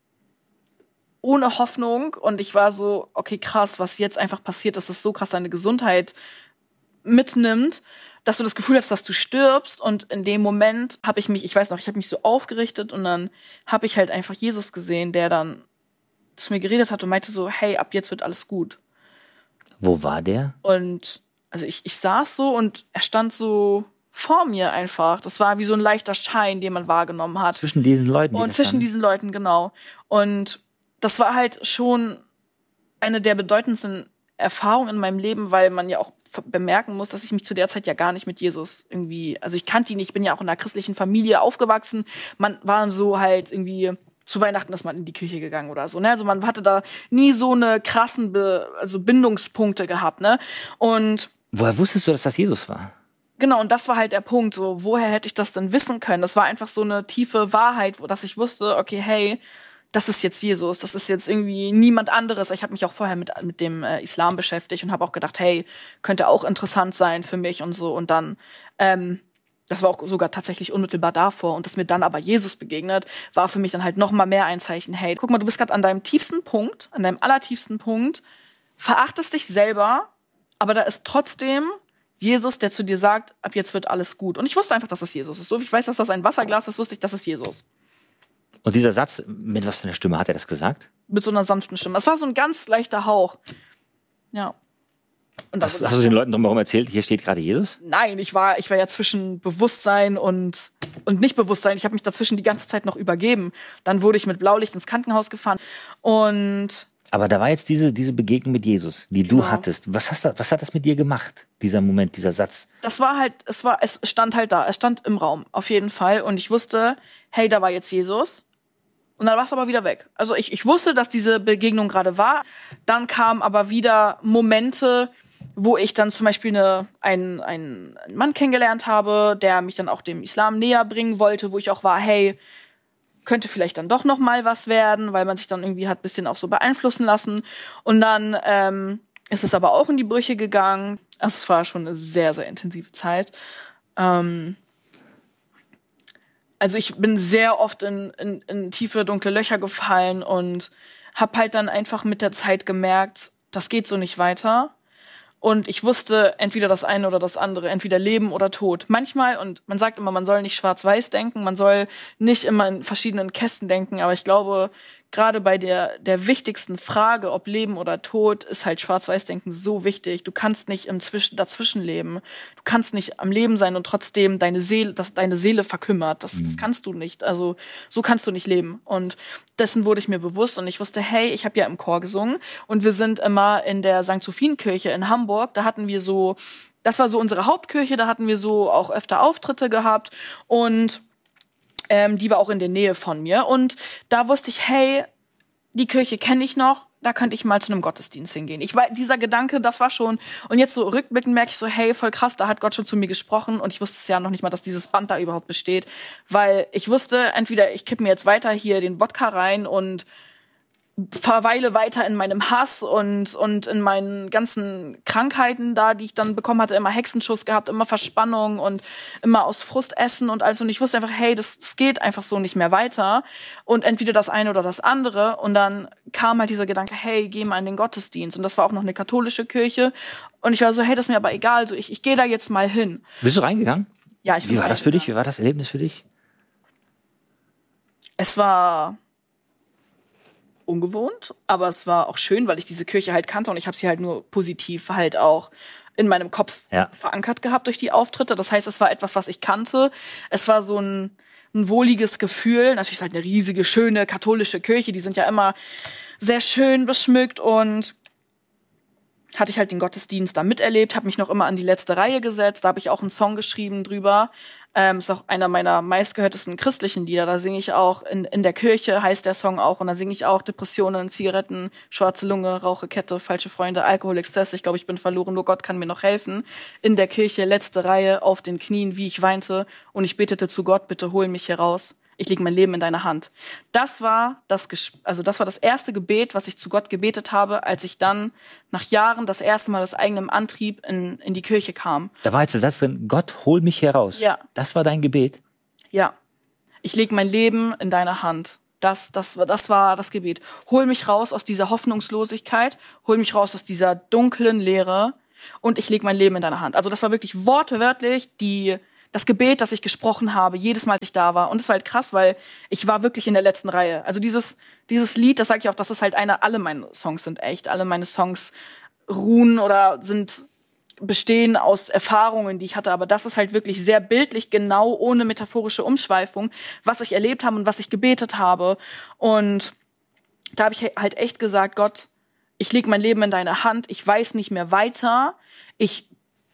ohne Hoffnung, und ich war so, okay, krass, was jetzt einfach passiert, dass das so krass deine Gesundheit mitnimmt, dass du das Gefühl hast, dass du stirbst. Und in dem Moment habe ich mich so aufgerichtet, und dann habe ich halt einfach Jesus gesehen, der dann zu mir geredet hat und meinte so, hey, ab jetzt wird alles gut. Wo war der? Und also ich saß so, und er stand so vor mir einfach. Das war wie so ein leichter Schein, den man wahrgenommen hat. Zwischen diesen Leuten? Und zwischen diesen Leuten, genau. Und das war halt schon eine der bedeutendsten Erfahrungen in meinem Leben, weil man ja auch bemerken muss, dass ich mich zu der Zeit ja gar nicht mit Jesus irgendwie, also ich kannte ihn nicht, ich bin ja auch in einer christlichen Familie aufgewachsen. Man war so halt irgendwie zu Weihnachten ist man in die Kirche gegangen oder so, ne? Also man hatte da nie so eine krassen Bindungspunkte gehabt, ne? Und woher wusstest du, dass das Jesus war? Genau, und das war halt der Punkt, so, woher hätte ich das denn wissen können? Das war einfach so eine tiefe Wahrheit, dass ich wusste, okay, hey, das ist jetzt Jesus, das ist jetzt irgendwie niemand anderes. Ich habe mich auch vorher mit dem Islam beschäftigt und habe auch gedacht, hey, könnte auch interessant sein für mich und so. Und dann das war auch sogar tatsächlich unmittelbar davor. Und dass mir dann aber Jesus begegnet, war für mich dann halt noch mal mehr ein Zeichen. Hey, guck mal, du bist gerade an deinem tiefsten Punkt, an deinem allertiefsten Punkt, verachtest dich selber, aber da ist trotzdem Jesus, der zu dir sagt, ab jetzt wird alles gut. Und ich wusste einfach, dass es Jesus ist. So wie ich weiß, dass das ein Wasserglas ist, wusste ich, das ist Jesus. Und dieser Satz, mit was für einer Stimme hat er das gesagt? Mit so einer sanften Stimme. Es war so ein ganz leichter Hauch. Ja. Und hast du den Leuten drumherum erzählt, hier steht gerade Jesus? Nein, ich war ja zwischen Bewusstsein und Nicht-Bewusstsein. Ich habe mich dazwischen die ganze Zeit noch übergeben. Dann wurde ich mit Blaulicht ins Krankenhaus gefahren. Aber da war jetzt diese Begegnung mit Jesus, die du hattest. Was hat das mit dir gemacht, dieser Moment, dieser Satz? Das war halt, es stand halt da. Es stand im Raum, auf jeden Fall. Und ich wusste, hey, da war jetzt Jesus. Und dann war es aber wieder weg. Also ich wusste, dass diese Begegnung gerade war. Dann kamen aber wieder Momente, wo ich dann zum Beispiel einen Mann kennengelernt habe, der mich dann auch dem Islam näher bringen wollte, wo ich auch war, hey, könnte vielleicht dann doch noch mal was werden, weil man sich dann irgendwie hat ein bisschen auch so beeinflussen lassen. Und dann ist es aber auch in die Brüche gegangen. Also es war schon eine sehr, sehr intensive Zeit. Also ich bin sehr oft in tiefe, dunkle Löcher gefallen und habe halt dann einfach mit der Zeit gemerkt, das geht so nicht weiter. Und ich wusste entweder das eine oder das andere, entweder Leben oder Tod. Manchmal, und man sagt immer, man soll nicht schwarz-weiß denken, man soll nicht immer in verschiedenen Kästen denken, aber ich glaube, gerade bei der wichtigsten Frage, ob Leben oder Tod, ist halt Schwarz-Weiß-Denken so wichtig. Du kannst nicht dazwischen leben. Du kannst nicht am Leben sein und trotzdem deine Seele verkümmert. Das kannst du nicht. Also so kannst du nicht leben. Und dessen wurde ich mir bewusst und ich wusste, hey, ich habe ja im Chor gesungen und wir sind immer in der St. Sophienkirche in Hamburg. Da hatten wir so, das war so unsere Hauptkirche, da hatten wir so auch öfter Auftritte gehabt und die war auch in der Nähe von mir. Und da wusste ich, hey, die Kirche kenne ich noch, da könnte ich mal zu einem Gottesdienst hingehen. Dieser Gedanke, das war schon. Und jetzt so rückblickend merke ich so, hey, voll krass, da hat Gott schon zu mir gesprochen. Und ich wusste es ja noch nicht mal, dass dieses Band da überhaupt besteht. Weil ich wusste, entweder ich kippe mir jetzt weiter hier den Wodka rein und verweile weiter in meinem Hass und in meinen ganzen Krankheiten da, die ich dann bekommen hatte, immer Hexenschuss gehabt, immer Verspannung und immer aus Frust essen und alles. Und ich wusste einfach, hey, das geht einfach so nicht mehr weiter. Und entweder das eine oder das andere. Und dann kam halt dieser Gedanke, hey, geh mal in den Gottesdienst. Und das war auch noch eine katholische Kirche. Und ich war so, hey, das ist mir aber egal. So, ich gehe da jetzt mal hin. Bist du reingegangen? Ja, ich bin Wie war das für dich? Wie war das Erlebnis für dich? Es war ungewohnt, aber es war auch schön, weil ich diese Kirche halt kannte und ich habe sie halt nur positiv halt auch in meinem Kopf verankert gehabt durch die Auftritte. Das heißt, es war etwas, was ich kannte. Es war so ein wohliges Gefühl. Natürlich ist halt eine riesige, schöne katholische Kirche. Die sind ja immer sehr schön beschmückt und hatte ich halt den Gottesdienst da miterlebt, habe mich noch immer an die letzte Reihe gesetzt. Da habe ich auch einen Song geschrieben drüber. Ist auch einer meiner meistgehörtesten christlichen Lieder. Da singe ich auch, in der Kirche heißt der Song auch. Und da singe ich auch Depressionen, Zigaretten, schwarze Lunge, Rauche, Kette, falsche Freunde, Alkohol, Exzess. Ich glaube, ich bin verloren, nur Gott kann mir noch helfen. In der Kirche, letzte Reihe, auf den Knien, wie ich weinte. Und ich betete zu Gott, bitte hol mich hier raus. Ich lege mein Leben in deine Hand. Das war das erste Gebet, was ich zu Gott gebetet habe, als ich dann nach Jahren das erste Mal aus eigenem Antrieb in die Kirche kam. Da war jetzt der Satz drin, Gott, hol mich hier raus. Ja. Das war dein Gebet? Ja. Ich lege mein Leben in deine Hand. Das war das Gebet. Hol mich raus aus dieser Hoffnungslosigkeit, hol mich raus aus dieser dunklen Leere und ich lege mein Leben in deine Hand. Also das war wirklich wortwörtlich das Gebet, das ich gesprochen habe, jedes Mal, als ich da war. Und es war halt krass, weil ich war wirklich in der letzten Reihe. Also dieses Lied, das sage ich auch, das ist halt alle meine Songs sind echt. Alle meine Songs ruhen oder bestehen aus Erfahrungen, die ich hatte. Aber das ist halt wirklich sehr bildlich, genau, ohne metaphorische Umschweifung, was ich erlebt habe und was ich gebetet habe. Und da habe ich halt echt gesagt, Gott, ich lege mein Leben in deine Hand. Ich weiß nicht mehr weiter. Ich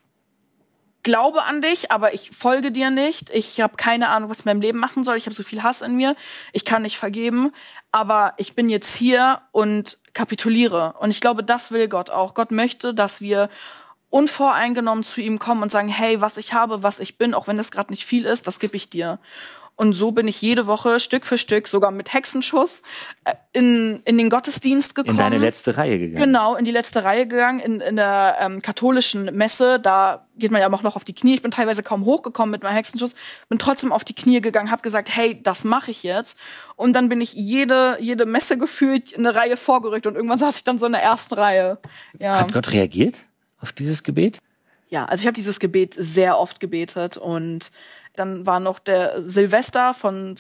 glaube an dich, aber ich folge dir nicht. Ich habe keine Ahnung, was ich in meinem Leben machen soll. Ich habe so viel Hass in mir. Ich kann nicht vergeben. Aber ich bin jetzt hier und kapituliere. Und ich glaube, das will Gott auch. Gott möchte, dass wir unvoreingenommen zu ihm kommen und sagen, hey, was ich habe, was ich bin, auch wenn das gerade nicht viel ist, das gebe ich dir. Und so bin ich jede Woche Stück für Stück, sogar mit Hexenschuss, in den Gottesdienst gekommen. In deine letzte Reihe gegangen. Genau, in die letzte Reihe gegangen, in der katholischen Messe. Da geht man ja auch noch auf die Knie. Ich bin teilweise kaum hochgekommen mit meinem Hexenschuss, bin trotzdem auf die Knie gegangen, habe gesagt, hey, das mache ich jetzt. Und dann bin ich jede Messe gefühlt in eine Reihe vorgerückt und irgendwann saß ich dann so in der ersten Reihe. Ja. Hat Gott reagiert auf dieses Gebet? Ja, also ich habe dieses Gebet sehr oft gebetet und dann war noch der Silvester von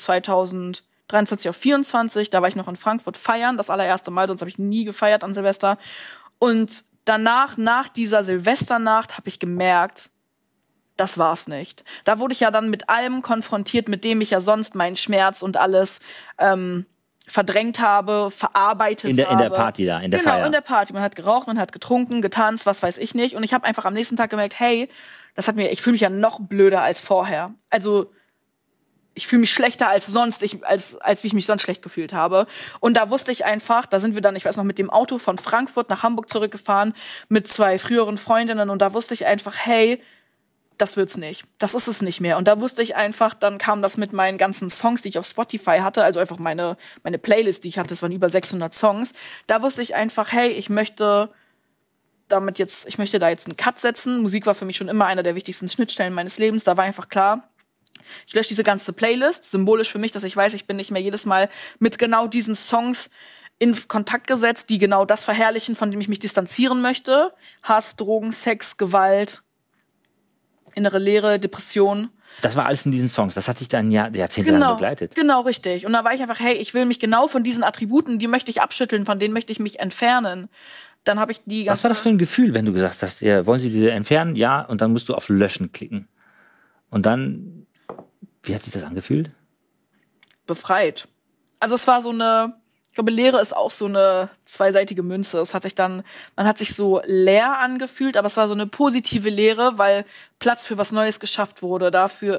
2023 auf 24. Da war ich noch in Frankfurt feiern, das allererste Mal, sonst habe ich nie gefeiert an Silvester. Und danach, nach dieser Silvesternacht, habe ich gemerkt, das war's nicht. Da wurde ich ja dann mit allem konfrontiert, mit dem ich ja sonst meinen Schmerz und alles verdrängt habe, verarbeitet habe. In der Party da, in der Feier. Genau, in der Party. Man hat geraucht, man hat getrunken, getanzt, was weiß ich nicht. Und ich habe einfach am nächsten Tag gemerkt, hey, ich fühle mich ja noch blöder als vorher. Also ich fühle mich schlechter als sonst, als wie ich mich sonst schlecht gefühlt habe. Und da wusste ich einfach, da sind wir dann, ich weiß noch, mit dem Auto von Frankfurt nach Hamburg zurückgefahren mit 2 früheren Freundinnen. Und da wusste ich einfach, hey, das wird's nicht. Das ist es nicht mehr. Und da wusste ich einfach, dann kam das mit meinen ganzen Songs, die ich auf Spotify hatte, also einfach meine Playlist, die ich hatte, das waren über 600 Songs. Da wusste ich einfach, hey, ich möchte da jetzt einen Cut setzen. Musik war für mich schon immer einer der wichtigsten Schnittstellen meines Lebens. Da war einfach klar, ich lösche diese ganze Playlist. Symbolisch für mich, dass ich weiß, ich bin nicht mehr jedes Mal mit genau diesen Songs in Kontakt gesetzt, die genau das verherrlichen, von dem ich mich distanzieren möchte. Hass, Drogen, Sex, Gewalt, innere Leere, Depression. Das war alles in diesen Songs. Das hat dich dann jahrzehntelang begleitet. Genau, richtig. Und da war ich einfach, hey, ich will mich genau von diesen Attributen, die möchte ich abschütteln, von denen möchte ich mich entfernen. Dann habe ich die ganze. Was war das für ein Gefühl, wenn du gesagt hast, wollen Sie diese entfernen? Ja, und dann musst du auf Löschen klicken. Und dann, wie hat sich das angefühlt? Befreit. Also es war ich glaube, Leere ist auch so eine zweiseitige Münze. Man hat sich so leer angefühlt, aber es war so eine positive Leere, weil Platz für was Neues geschaffen wurde, dafür,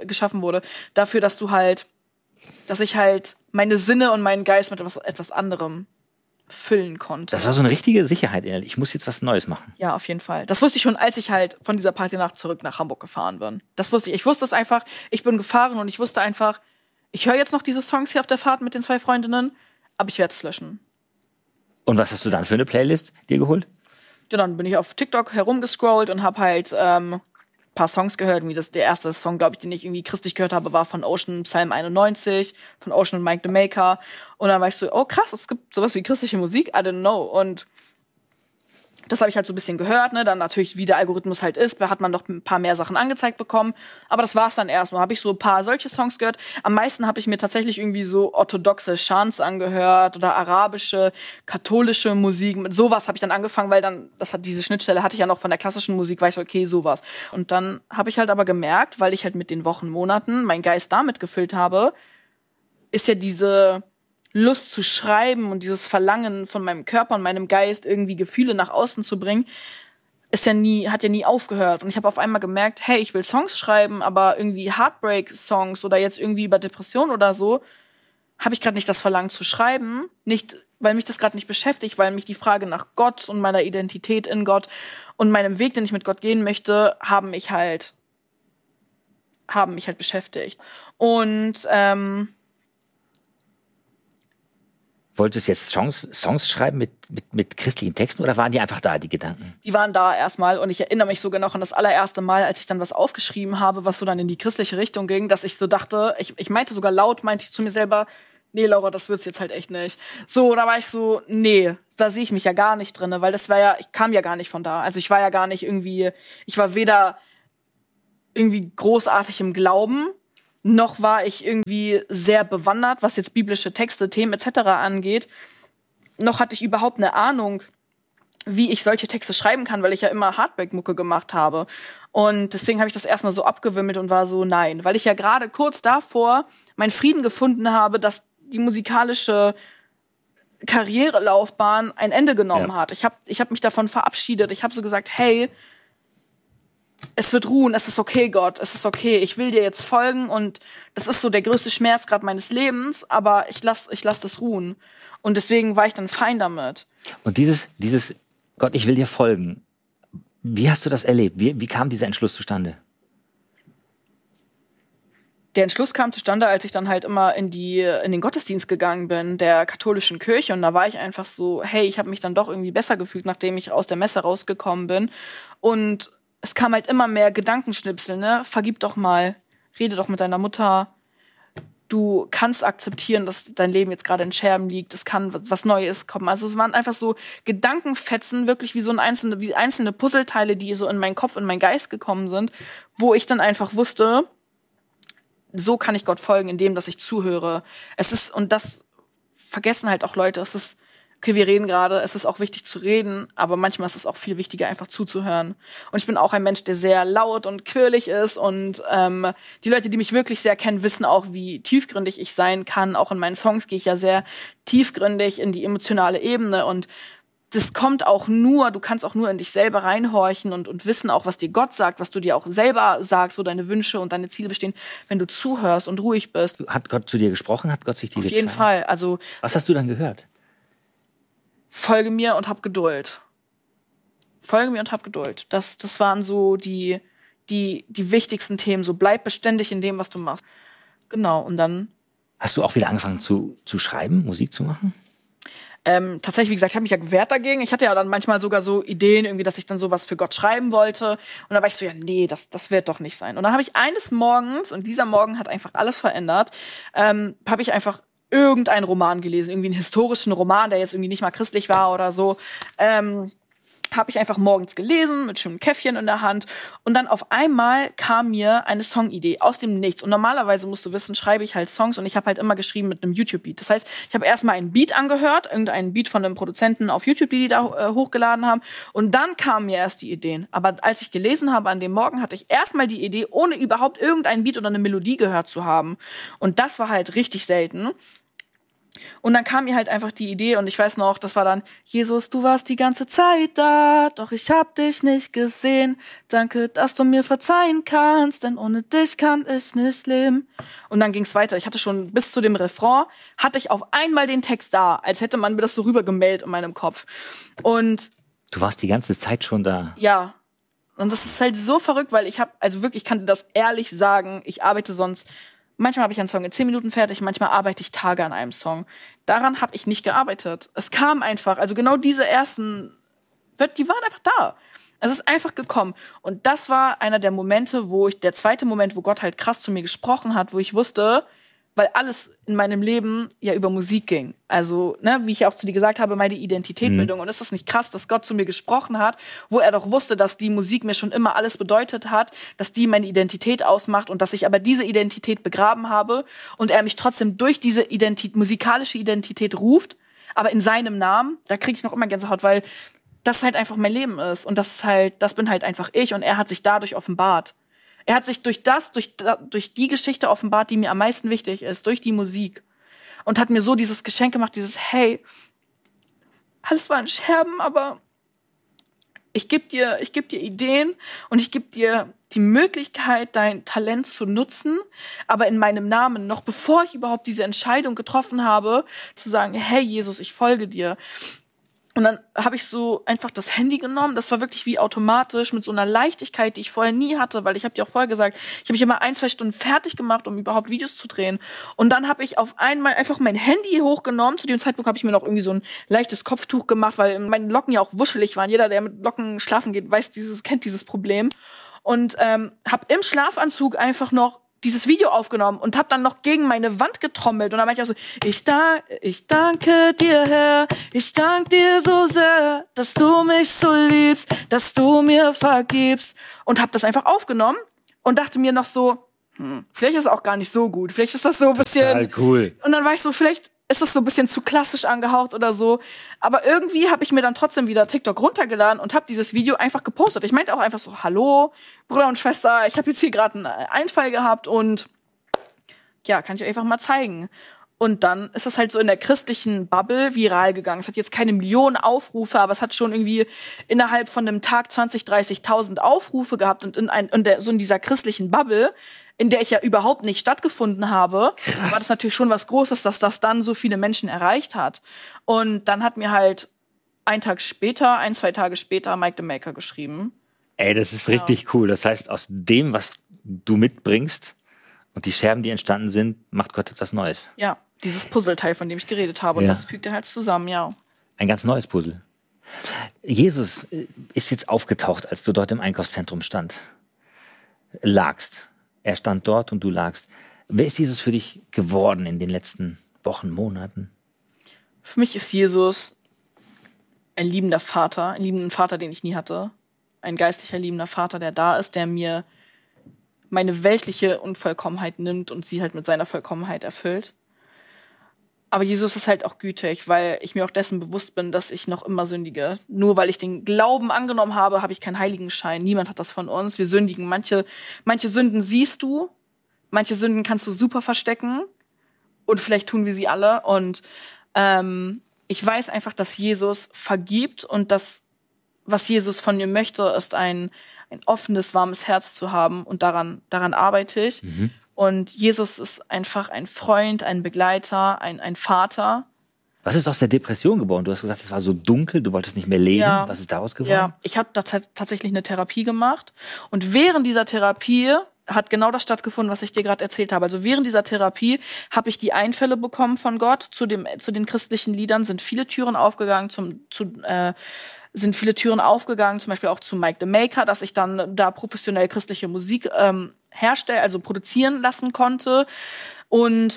dass ich halt meine Sinne und meinen Geist mit etwas anderem füllen konnte. Das war so eine richtige Sicherheit innerlich. Ich muss jetzt was Neues machen. Ja, auf jeden Fall. Das wusste ich schon, als ich halt von dieser Partynacht zurück nach Hamburg gefahren bin. Das wusste ich. Ich wusste es einfach. Ich bin gefahren und ich wusste einfach, ich höre jetzt noch diese Songs hier auf der Fahrt mit den 2 Freundinnen, aber ich werde es löschen. Und was hast du dann für eine Playlist dir geholt? Ja, dann bin ich auf TikTok herumgescrollt und habe halt paar Songs gehört. Wie der erste Song, glaube ich, den ich irgendwie christlich gehört habe, war von Ocean, Psalm 91, von Ocean und Mike the Maker. Und dann war ich so, oh krass, es gibt sowas wie christliche Musik, I didn't know. Und das habe ich halt so ein bisschen gehört, ne? Dann natürlich, wie der Algorithmus halt ist, da hat man noch ein paar mehr Sachen angezeigt bekommen. Aber das war's dann erstmal. Habe ich so ein paar solche Songs gehört. Am meisten habe ich mir tatsächlich irgendwie so orthodoxe Chants angehört oder arabische, katholische Musik. Mit sowas habe ich dann angefangen, weil dann, diese Schnittstelle hatte ich ja noch von der klassischen Musik, war ich so, okay, sowas. Und dann habe ich halt aber gemerkt, weil ich halt mit den Wochen, Monaten meinen Geist damit gefüllt habe, ist ja diese Lust zu schreiben und dieses Verlangen von meinem Körper und meinem Geist, irgendwie Gefühle nach außen zu bringen, hat ja nie aufgehört. Und ich habe auf einmal gemerkt, hey, ich will Songs schreiben, aber irgendwie Heartbreak-Songs oder jetzt irgendwie über Depression oder so, habe ich gerade nicht das Verlangen zu schreiben. Nicht, weil mich das gerade nicht beschäftigt, weil mich die Frage nach Gott und meiner Identität in Gott und meinem Weg, den ich mit Gott gehen möchte, haben mich halt beschäftigt. Und wolltest du jetzt Songs schreiben mit christlichen Texten oder waren die einfach da, die Gedanken? Die waren da erstmal und ich erinnere mich sogar noch an das allererste Mal, als ich dann was aufgeschrieben habe, was so dann in die christliche Richtung ging, dass ich so dachte, ich meinte sogar laut, meinte ich zu mir selber, nee, Laura, das wird's jetzt halt echt nicht. So, da war ich so, nee, da sehe ich mich ja gar nicht drin, weil das war ja, ich kam ja gar nicht von da. Also ich war ja gar nicht irgendwie, ich war weder irgendwie großartig im Glauben, noch war ich irgendwie sehr bewandert, was jetzt biblische Texte, Themen etc. angeht. Noch hatte ich überhaupt eine Ahnung, wie ich solche Texte schreiben kann, weil ich ja immer Hardback-Mucke gemacht habe. Und deswegen habe ich das erstmal so abgewimmelt und war so, nein. Weil ich ja gerade kurz davor meinen Frieden gefunden habe, dass die musikalische Karrierelaufbahn ein Ende genommen hat. Ich hab mich davon verabschiedet. Ich habe so gesagt, hey, es wird ruhen, es ist okay, Gott, es ist okay, ich will dir jetzt folgen und das ist so der größte Schmerz gerade meines Lebens, aber ich lass das ruhen. Und deswegen war ich dann fein damit. Und dieses Gott, ich will dir folgen, wie hast du das erlebt? Wie kam dieser Entschluss zustande? Der Entschluss kam zustande, als ich dann halt immer in den Gottesdienst gegangen bin, der katholischen Kirche. Und da war ich einfach so, hey, ich habe mich dann doch irgendwie besser gefühlt, nachdem ich aus der Messe rausgekommen bin. Und es kam halt immer mehr Gedankenschnipsel, ne? Vergib doch mal, rede doch mit deiner Mutter. Du kannst akzeptieren, dass dein Leben jetzt gerade in Scherben liegt. Es kann was Neues kommen. Also es waren einfach so Gedankenfetzen, wirklich wie einzelne Puzzleteile, die so in meinen Kopf, in meinen Geist gekommen sind, wo ich dann einfach wusste, so kann ich Gott folgen, indem, dass ich zuhöre. Und das vergessen halt auch Leute, okay, wir reden gerade, es ist auch wichtig zu reden, aber manchmal ist es auch viel wichtiger, einfach zuzuhören. Und ich bin auch ein Mensch, der sehr laut und quirlig ist und die Leute, die mich wirklich sehr kennen, wissen auch, wie tiefgründig ich sein kann. Auch in meinen Songs gehe ich ja sehr tiefgründig in die emotionale Ebene und das kommt auch nur, du kannst auch nur in dich selber reinhorchen und wissen auch, was dir Gott sagt, was du dir auch selber sagst, wo deine Wünsche und deine Ziele bestehen, wenn du zuhörst und ruhig bist. Hat Gott zu dir gesprochen? Hat Gott sich dir gezeigt? Auf jeden Fall. Also, was hast du dann gehört? Folge mir und hab Geduld. Folge mir und hab Geduld. Das waren so die wichtigsten Themen. So bleib beständig in dem, was du machst. Genau, und dann... Hast du auch wieder angefangen zu schreiben, Musik zu machen? Tatsächlich, wie gesagt, ich habe mich ja gewehrt dagegen. Ich hatte ja dann manchmal sogar so Ideen, irgendwie, dass ich dann sowas für Gott schreiben wollte. Und da war ich so, ja, nee, das wird doch nicht sein. Und dann habe ich eines Morgens, und dieser Morgen hat einfach alles verändert, habe ich einfach irgendeinen Roman gelesen, irgendwie einen historischen Roman, der jetzt irgendwie nicht mal christlich war oder so. Habe ich einfach morgens gelesen, mit schönem Käffchen in der Hand. Und dann auf einmal kam mir eine Songidee aus dem Nichts. Und normalerweise, musst du wissen, schreibe ich halt Songs und ich habe halt immer geschrieben mit einem YouTube-Beat. Das heißt, ich habe erstmal einen Beat angehört, irgendeinen Beat von einem Produzenten auf YouTube, die da hochgeladen haben. Und dann kamen mir erst die Ideen. Aber als ich gelesen habe an dem Morgen, hatte ich erstmal die Idee, ohne überhaupt irgendeinen Beat oder eine Melodie gehört zu haben. Und das war halt richtig selten. Und dann kam mir halt einfach die Idee und ich weiß noch, das war dann, Jesus, du warst die ganze Zeit da, doch ich hab dich nicht gesehen. Danke, dass du mir verzeihen kannst, denn ohne dich kann ich nicht leben. Und dann ging's weiter. Ich hatte schon bis zu dem Refrain, hatte ich auf einmal den Text da, als hätte man mir das so rübergemeldet in meinem Kopf. Und du warst die ganze Zeit schon da. Ja. Und das ist halt so verrückt, weil ich kann dir das ehrlich sagen, ich arbeite sonst... Manchmal habe ich einen Song in 10 Minuten fertig, manchmal arbeite ich Tage an einem Song. Daran habe ich nicht gearbeitet. Es kam einfach, also genau diese ersten, die waren einfach da. Es ist einfach gekommen. Und das war einer der Momente, der zweite Moment, wo Gott halt krass zu mir gesprochen hat, wo ich wusste, weil alles in meinem Leben ja über Musik ging. Also, ne, wie ich auch zu dir gesagt habe, meine Identitätbildung. Und ist das nicht krass, dass Gott zu mir gesprochen hat, wo er doch wusste, dass die Musik mir schon immer alles bedeutet hat, dass die meine Identität ausmacht und dass ich aber diese Identität begraben habe und er mich trotzdem durch diese musikalische Identität ruft, aber in seinem Namen, da kriege ich noch immer Gänsehaut, weil das halt einfach mein Leben ist. Und das bin halt einfach ich und er hat sich dadurch offenbart. Er hat sich durch die Geschichte offenbart, die mir am meisten wichtig ist, durch die Musik. Und hat mir so dieses Geschenk gemacht, hey, alles war in Scherben, aber ich geb dir Ideen und ich gebe dir die Möglichkeit, dein Talent zu nutzen, aber in meinem Namen, noch bevor ich überhaupt diese Entscheidung getroffen habe, zu sagen, hey Jesus, ich folge dir. Und dann habe ich so einfach das Handy genommen. Das war wirklich wie automatisch mit so einer Leichtigkeit, die ich vorher nie hatte, weil ich habe dir auch vorher gesagt, ich habe mich immer 1-2 Stunden fertig gemacht, um überhaupt Videos zu drehen. Und dann habe ich auf einmal einfach mein Handy hochgenommen. Zu dem Zeitpunkt habe ich mir noch irgendwie so ein leichtes Kopftuch gemacht, weil meine Locken ja auch wuschelig waren. Jeder, der mit Locken schlafen geht, kennt dieses Problem. Und habe im Schlafanzug einfach noch dieses Video aufgenommen und habe dann noch gegen meine Wand getrommelt. Und dann meinte ich auch so, ich danke dir, Herr, ich danke dir so sehr, dass du mich so liebst, dass du mir vergibst. Und habe das einfach aufgenommen und dachte mir noch so, vielleicht ist es auch gar nicht so gut. Vielleicht ist das so ein bisschen... Total cool. Und dann war ich so, vielleicht ist das so ein bisschen zu klassisch angehaucht oder so. Aber irgendwie habe ich mir dann trotzdem wieder TikTok runtergeladen und habe dieses Video einfach gepostet. Ich meinte auch einfach so, hallo, Bruder und Schwester, ich habe jetzt hier gerade einen Einfall gehabt und ja, kann ich euch einfach mal zeigen. Und dann ist das halt so in der christlichen Bubble viral gegangen. Es hat jetzt keine Millionen Aufrufe, aber es hat schon irgendwie innerhalb von einem Tag 20.000, 30.000 Aufrufe gehabt. Und so in dieser christlichen Bubble, in der ich ja überhaupt nicht stattgefunden habe, war das natürlich schon was Großes, dass das dann so viele Menschen erreicht hat. Und dann hat mir halt 1-2 Tage später Mike the Maker geschrieben. Ey, das ist richtig cool. Das heißt, aus dem, was du mitbringst und die Scherben, die entstanden sind, macht Gott etwas Neues. Ja, dieses Puzzleteil, von dem ich geredet habe. Und das fügt er halt zusammen, ja. Ein ganz neues Puzzle. Jesus ist jetzt aufgetaucht, als du dort im Einkaufszentrum lagst. Er stand dort und du lagst. Wer ist Jesus für dich geworden in den letzten Wochen, Monaten? Für mich ist Jesus ein liebender Vater, ein liebender Vater, den ich nie hatte. Ein geistlicher, liebender Vater, der da ist, der mir meine weltliche Unvollkommenheit nimmt und sie halt mit seiner Vollkommenheit erfüllt. Aber Jesus ist halt auch gütig, weil ich mir auch dessen bewusst bin, dass ich noch immer sündige. Nur weil ich den Glauben angenommen habe, habe ich keinen Heiligenschein. Niemand hat das von uns. Wir sündigen. Manche Sünden siehst du, manche Sünden kannst du super verstecken. Und vielleicht tun wir sie alle. Und ich weiß einfach, dass Jesus vergibt und das, was Jesus von mir möchte, ist ein offenes, warmes Herz zu haben. Und daran arbeite ich. Mhm. Und Jesus ist einfach ein Freund, ein Begleiter, ein Vater. Was ist aus der Depression geworden? Du hast gesagt, es war so dunkel, du wolltest nicht mehr leben. Ja. Was ist daraus geworden? Ja, ich habe da tatsächlich eine Therapie gemacht. Und während dieser Therapie hat genau das stattgefunden, was ich dir gerade erzählt habe. Also während dieser Therapie habe ich die Einfälle bekommen von Gott. Zu den christlichen Liedern sind viele Türen aufgegangen, zum Beispiel auch zu Mike the Maker, dass ich dann da professionell christliche Musik produzieren lassen konnte. Und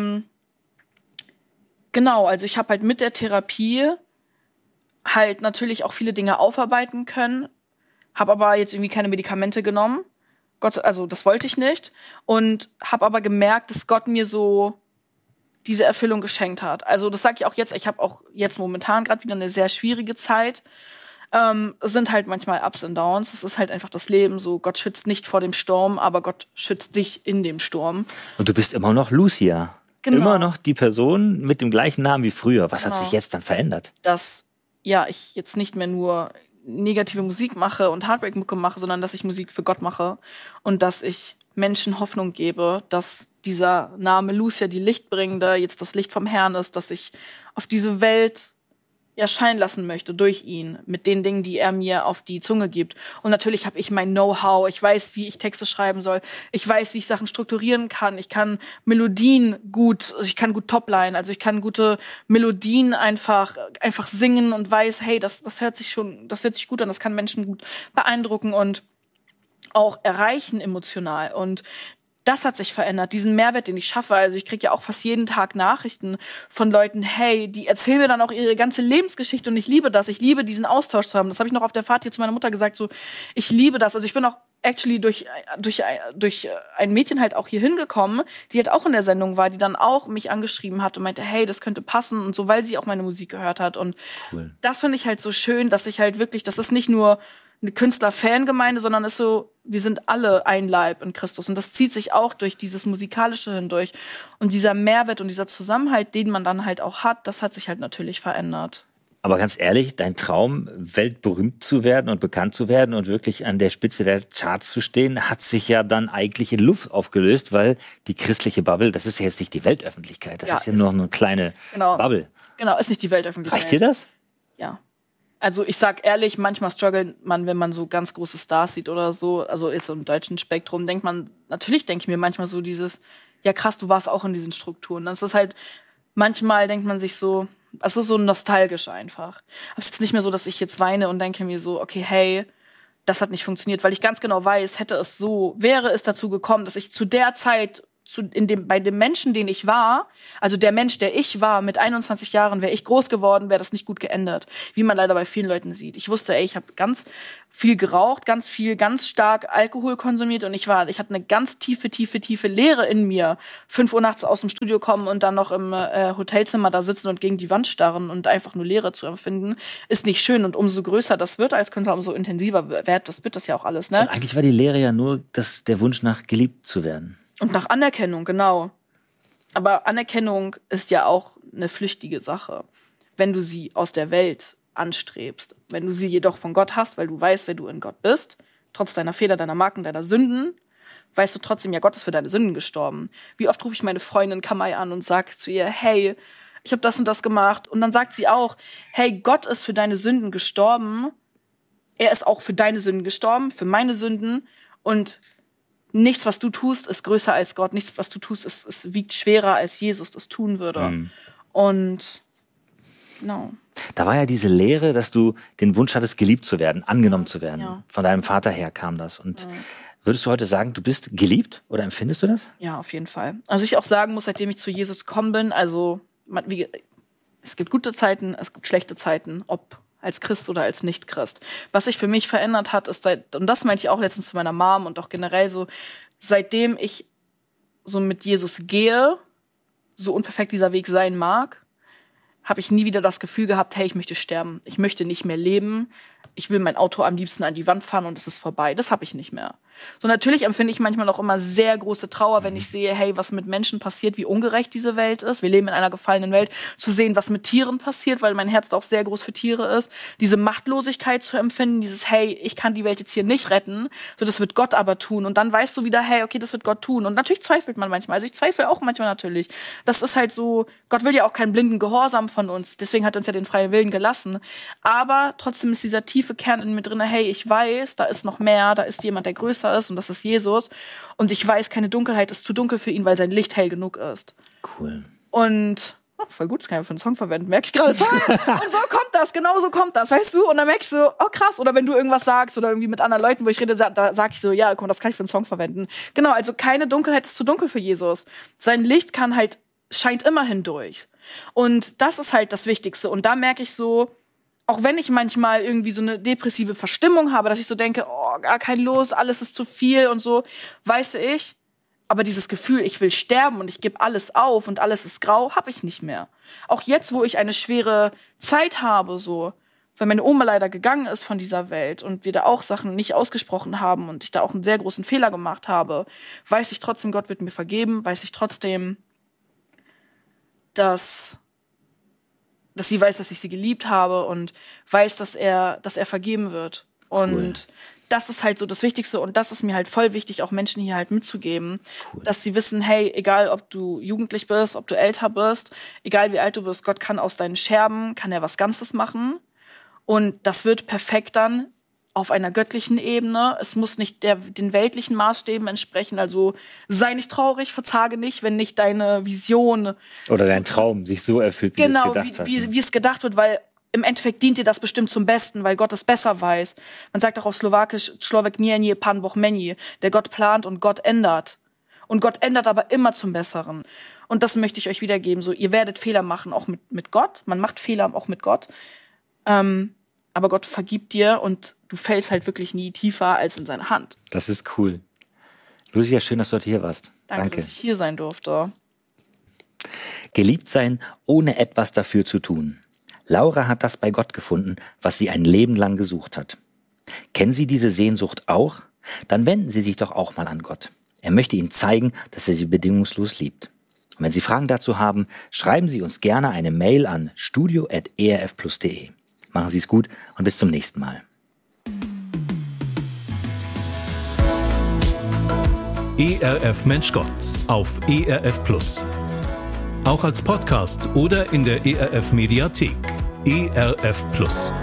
genau, also ich habe halt mit der Therapie halt natürlich auch viele Dinge aufarbeiten können, habe aber jetzt irgendwie keine Medikamente genommen. Also das wollte ich nicht. Und habe aber gemerkt, dass Gott mir so diese Erfüllung geschenkt hat. Also das sage ich auch jetzt. Ich habe auch jetzt momentan gerade wieder eine sehr schwierige Zeit. Es sind halt manchmal Ups und Downs. Es ist halt einfach das Leben so. Gott schützt nicht vor dem Sturm, aber Gott schützt dich in dem Sturm. Und du bist immer noch Lucia. Genau. Immer noch die Person mit dem gleichen Namen wie früher. Was hat sich jetzt dann verändert? Dass ich jetzt nicht mehr nur negative Musik mache und Heartbreak-Mucke mache, sondern dass ich Musik für Gott mache und dass ich Menschen Hoffnung gebe, dass dieser Name Lucia, die Lichtbringende, jetzt das Licht vom Herrn ist, dass ich auf diese Welt scheinen lassen möchte durch ihn, mit den Dingen, die er mir auf die Zunge gibt. Und natürlich habe ich mein Know-how. Ich weiß, wie ich Texte schreiben soll. Ich weiß, wie ich Sachen strukturieren kann. Ich kann Melodien ich kann gut Topline, also ich kann gute Melodien einfach singen und weiß, hey, das hört sich gut an, das kann Menschen gut beeindrucken und auch erreichen emotional. Und das hat sich verändert, diesen Mehrwert, den ich schaffe. Also ich kriege ja auch fast jeden Tag Nachrichten von Leuten, hey, die erzählen mir dann auch ihre ganze Lebensgeschichte und ich liebe das. Ich liebe diesen Austausch zu haben. Das habe ich noch auf der Fahrt hier zu meiner Mutter gesagt, so, ich liebe das. Also ich bin auch actually durch ein Mädchen halt auch hier hingekommen, die halt auch in der Sendung war, die dann auch mich angeschrieben hat und meinte, hey, das könnte passen und so, weil sie auch meine Musik gehört hat. Und cool. Das finde ich halt so schön, dass ich halt wirklich, das ist nicht nur eine Künstler-Fangemeinde, sondern ist so, wir sind alle ein Leib in Christus. Und das zieht sich auch durch dieses Musikalische hindurch. Und dieser Mehrwert und dieser Zusammenhalt, den man dann halt auch hat, das hat sich halt natürlich verändert. Aber ganz ehrlich, dein Traum, weltberühmt zu werden und bekannt zu werden und wirklich an der Spitze der Charts zu stehen, hat sich ja dann eigentlich in Luft aufgelöst, weil die christliche Bubble, das ist ja jetzt nicht die Weltöffentlichkeit, das ist ja nur eine kleine Bubble. Genau, ist nicht die Weltöffentlichkeit. Reicht dir das? Ja. Also ich sag ehrlich, manchmal struggelt man, wenn man so ganz große Stars sieht oder so, also jetzt so im deutschen Spektrum, natürlich denke ich mir manchmal so dieses, ja krass, du warst auch in diesen Strukturen. Das ist halt, manchmal denkt man sich so, es ist so nostalgisch einfach. Aber es ist jetzt nicht mehr so, dass ich jetzt weine und denke mir so, okay, hey, das hat nicht funktioniert, weil ich ganz genau weiß, wäre es dazu gekommen, dass ich zu der Zeit bei dem Menschen, den ich war, also der Mensch, der ich war, mit 21 Jahren, wäre ich groß geworden, wäre das nicht gut geändert. Wie man leider bei vielen Leuten sieht. Ich wusste, ich habe ganz viel geraucht, ganz stark Alkohol konsumiert und ich hatte eine ganz tiefe Leere in mir. 5 Uhr nachts aus dem Studio kommen und dann noch im Hotelzimmer da sitzen und gegen die Wand starren und einfach nur Leere zu empfinden, ist nicht schön. Und umso größer das wird als Künstler, umso intensiver wird das ja auch alles. Ne? Und eigentlich war die Lehre ja nur der Wunsch nach geliebt zu werden. Und nach Anerkennung, genau. Aber Anerkennung ist ja auch eine flüchtige Sache. Wenn du sie aus der Welt anstrebst, wenn du sie jedoch von Gott hast, weil du weißt, wer du in Gott bist, trotz deiner Fehler, deiner Marken, deiner Sünden, weißt du trotzdem, ja, Gott ist für deine Sünden gestorben. Wie oft rufe ich meine Freundin Kamai an und sage zu ihr, hey, ich habe das und das gemacht. Und dann sagt sie auch, hey, Gott ist für deine Sünden gestorben. Er ist auch für deine Sünden gestorben, für meine Sünden. Und nichts, was du tust, ist größer als Gott. Nichts, was du tust, es wiegt schwerer, als Jesus das tun würde. Mhm. Und genau. Da war ja diese Lehre, dass du den Wunsch hattest, geliebt zu werden, angenommen zu werden. Ja. Von deinem Vater her kam das. Und würdest du heute sagen, du bist geliebt oder empfindest du das? Ja, auf jeden Fall. Also ich auch sagen muss, seitdem ich zu Jesus gekommen bin, also es gibt gute Zeiten, es gibt schlechte Zeiten, ob als Christ oder als Nicht-Christ. Was sich für mich verändert hat, ist und das meinte ich auch letztens zu meiner Mom und auch generell so, seitdem ich so mit Jesus gehe, so unperfekt dieser Weg sein mag, habe ich nie wieder das Gefühl gehabt, hey, ich möchte sterben. Ich möchte nicht mehr leben. Ich will mein Auto am liebsten an die Wand fahren und es ist vorbei. Das habe ich nicht mehr. So, natürlich empfinde ich manchmal auch immer sehr große Trauer, wenn ich sehe, hey, was mit Menschen passiert, wie ungerecht diese Welt ist. Wir leben in einer gefallenen Welt. Zu sehen, was mit Tieren passiert, weil mein Herz auch sehr groß für Tiere ist. Diese Machtlosigkeit zu empfinden, dieses, hey, ich kann die Welt jetzt hier nicht retten, so das wird Gott aber tun. Und dann weißt du wieder, hey, okay, das wird Gott tun. Und natürlich zweifelt man manchmal. Also ich zweifle auch manchmal natürlich. Das ist halt so, Gott will ja auch keinen blinden Gehorsam von uns. Deswegen hat er uns ja den freien Willen gelassen. Aber trotzdem ist dieser tiefe Kern in mir drin, hey, ich weiß, da ist noch mehr, da ist jemand, der größer ist und das ist Jesus. Und ich weiß, keine Dunkelheit ist zu dunkel für ihn, weil sein Licht hell genug ist. Cool. Und voll gut, das kann ich für einen Song verwenden, merke ich gerade. Und so kommt das, genau so kommt das, weißt du? Und dann merke ich so, oh krass, oder wenn du irgendwas sagst oder irgendwie mit anderen Leuten, wo ich rede, da sage ich so, ja, komm, das kann ich für einen Song verwenden. Genau, also keine Dunkelheit ist zu dunkel für Jesus. Sein Licht scheint immer hindurch. Und das ist halt das Wichtigste. Und da merke ich so, auch wenn ich manchmal irgendwie so eine depressive Verstimmung habe, dass ich so denke, oh, gar kein Los, alles ist zu viel und so, weiß ich, aber dieses Gefühl, ich will sterben und ich gebe alles auf und alles ist grau, habe ich nicht mehr. Auch jetzt, wo ich eine schwere Zeit habe, so, weil meine Oma leider gegangen ist von dieser Welt und wir da auch Sachen nicht ausgesprochen haben und ich da auch einen sehr großen Fehler gemacht habe, weiß ich trotzdem, Gott wird mir vergeben, weiß ich trotzdem, dass sie weiß, dass ich sie geliebt habe und weiß, dass er vergeben wird. Und das ist halt so das Wichtigste und das ist mir halt voll wichtig, auch Menschen hier halt mitzugeben, dass sie wissen, hey, egal ob du jugendlich bist, ob du älter bist, egal wie alt du bist, Gott kann aus deinen Scherben, kann er was Ganzes machen und das wird perfekt dann auf einer göttlichen Ebene. Es muss nicht den weltlichen Maßstäben entsprechen. Also sei nicht traurig, verzage nicht, wenn nicht deine Vision oder dein Traum sich so erfüllt, wie du es gedacht hast. Wie es gedacht wird, weil im Endeffekt dient dir das bestimmt zum Besten, weil Gott es besser weiß. Man sagt auch auf Slowakisch, Človek nie Pan Boh mení. Der Gott plant und Gott ändert. Und Gott ändert aber immer zum Besseren. Und das möchte ich euch wiedergeben. So, ihr werdet Fehler machen, auch mit Gott. Man macht Fehler auch mit Gott. Aber Gott vergibt dir und du fällst halt wirklich nie tiefer als in seine Hand. Das ist cool. Lucia, schön, dass du heute hier warst. Danke, dass ich hier sein durfte. Geliebt sein, ohne etwas dafür zu tun. Laura hat das bei Gott gefunden, was sie ein Leben lang gesucht hat. Kennen Sie diese Sehnsucht auch? Dann wenden Sie sich doch auch mal an Gott. Er möchte Ihnen zeigen, dass er Sie bedingungslos liebt. Und wenn Sie Fragen dazu haben, schreiben Sie uns gerne eine Mail an studio@erfplus.de. Machen Sie es gut und bis zum nächsten Mal. ERF Mensch Gott auf ERF Plus. Auch als Podcast oder in der ERF Mediathek. ERF Plus.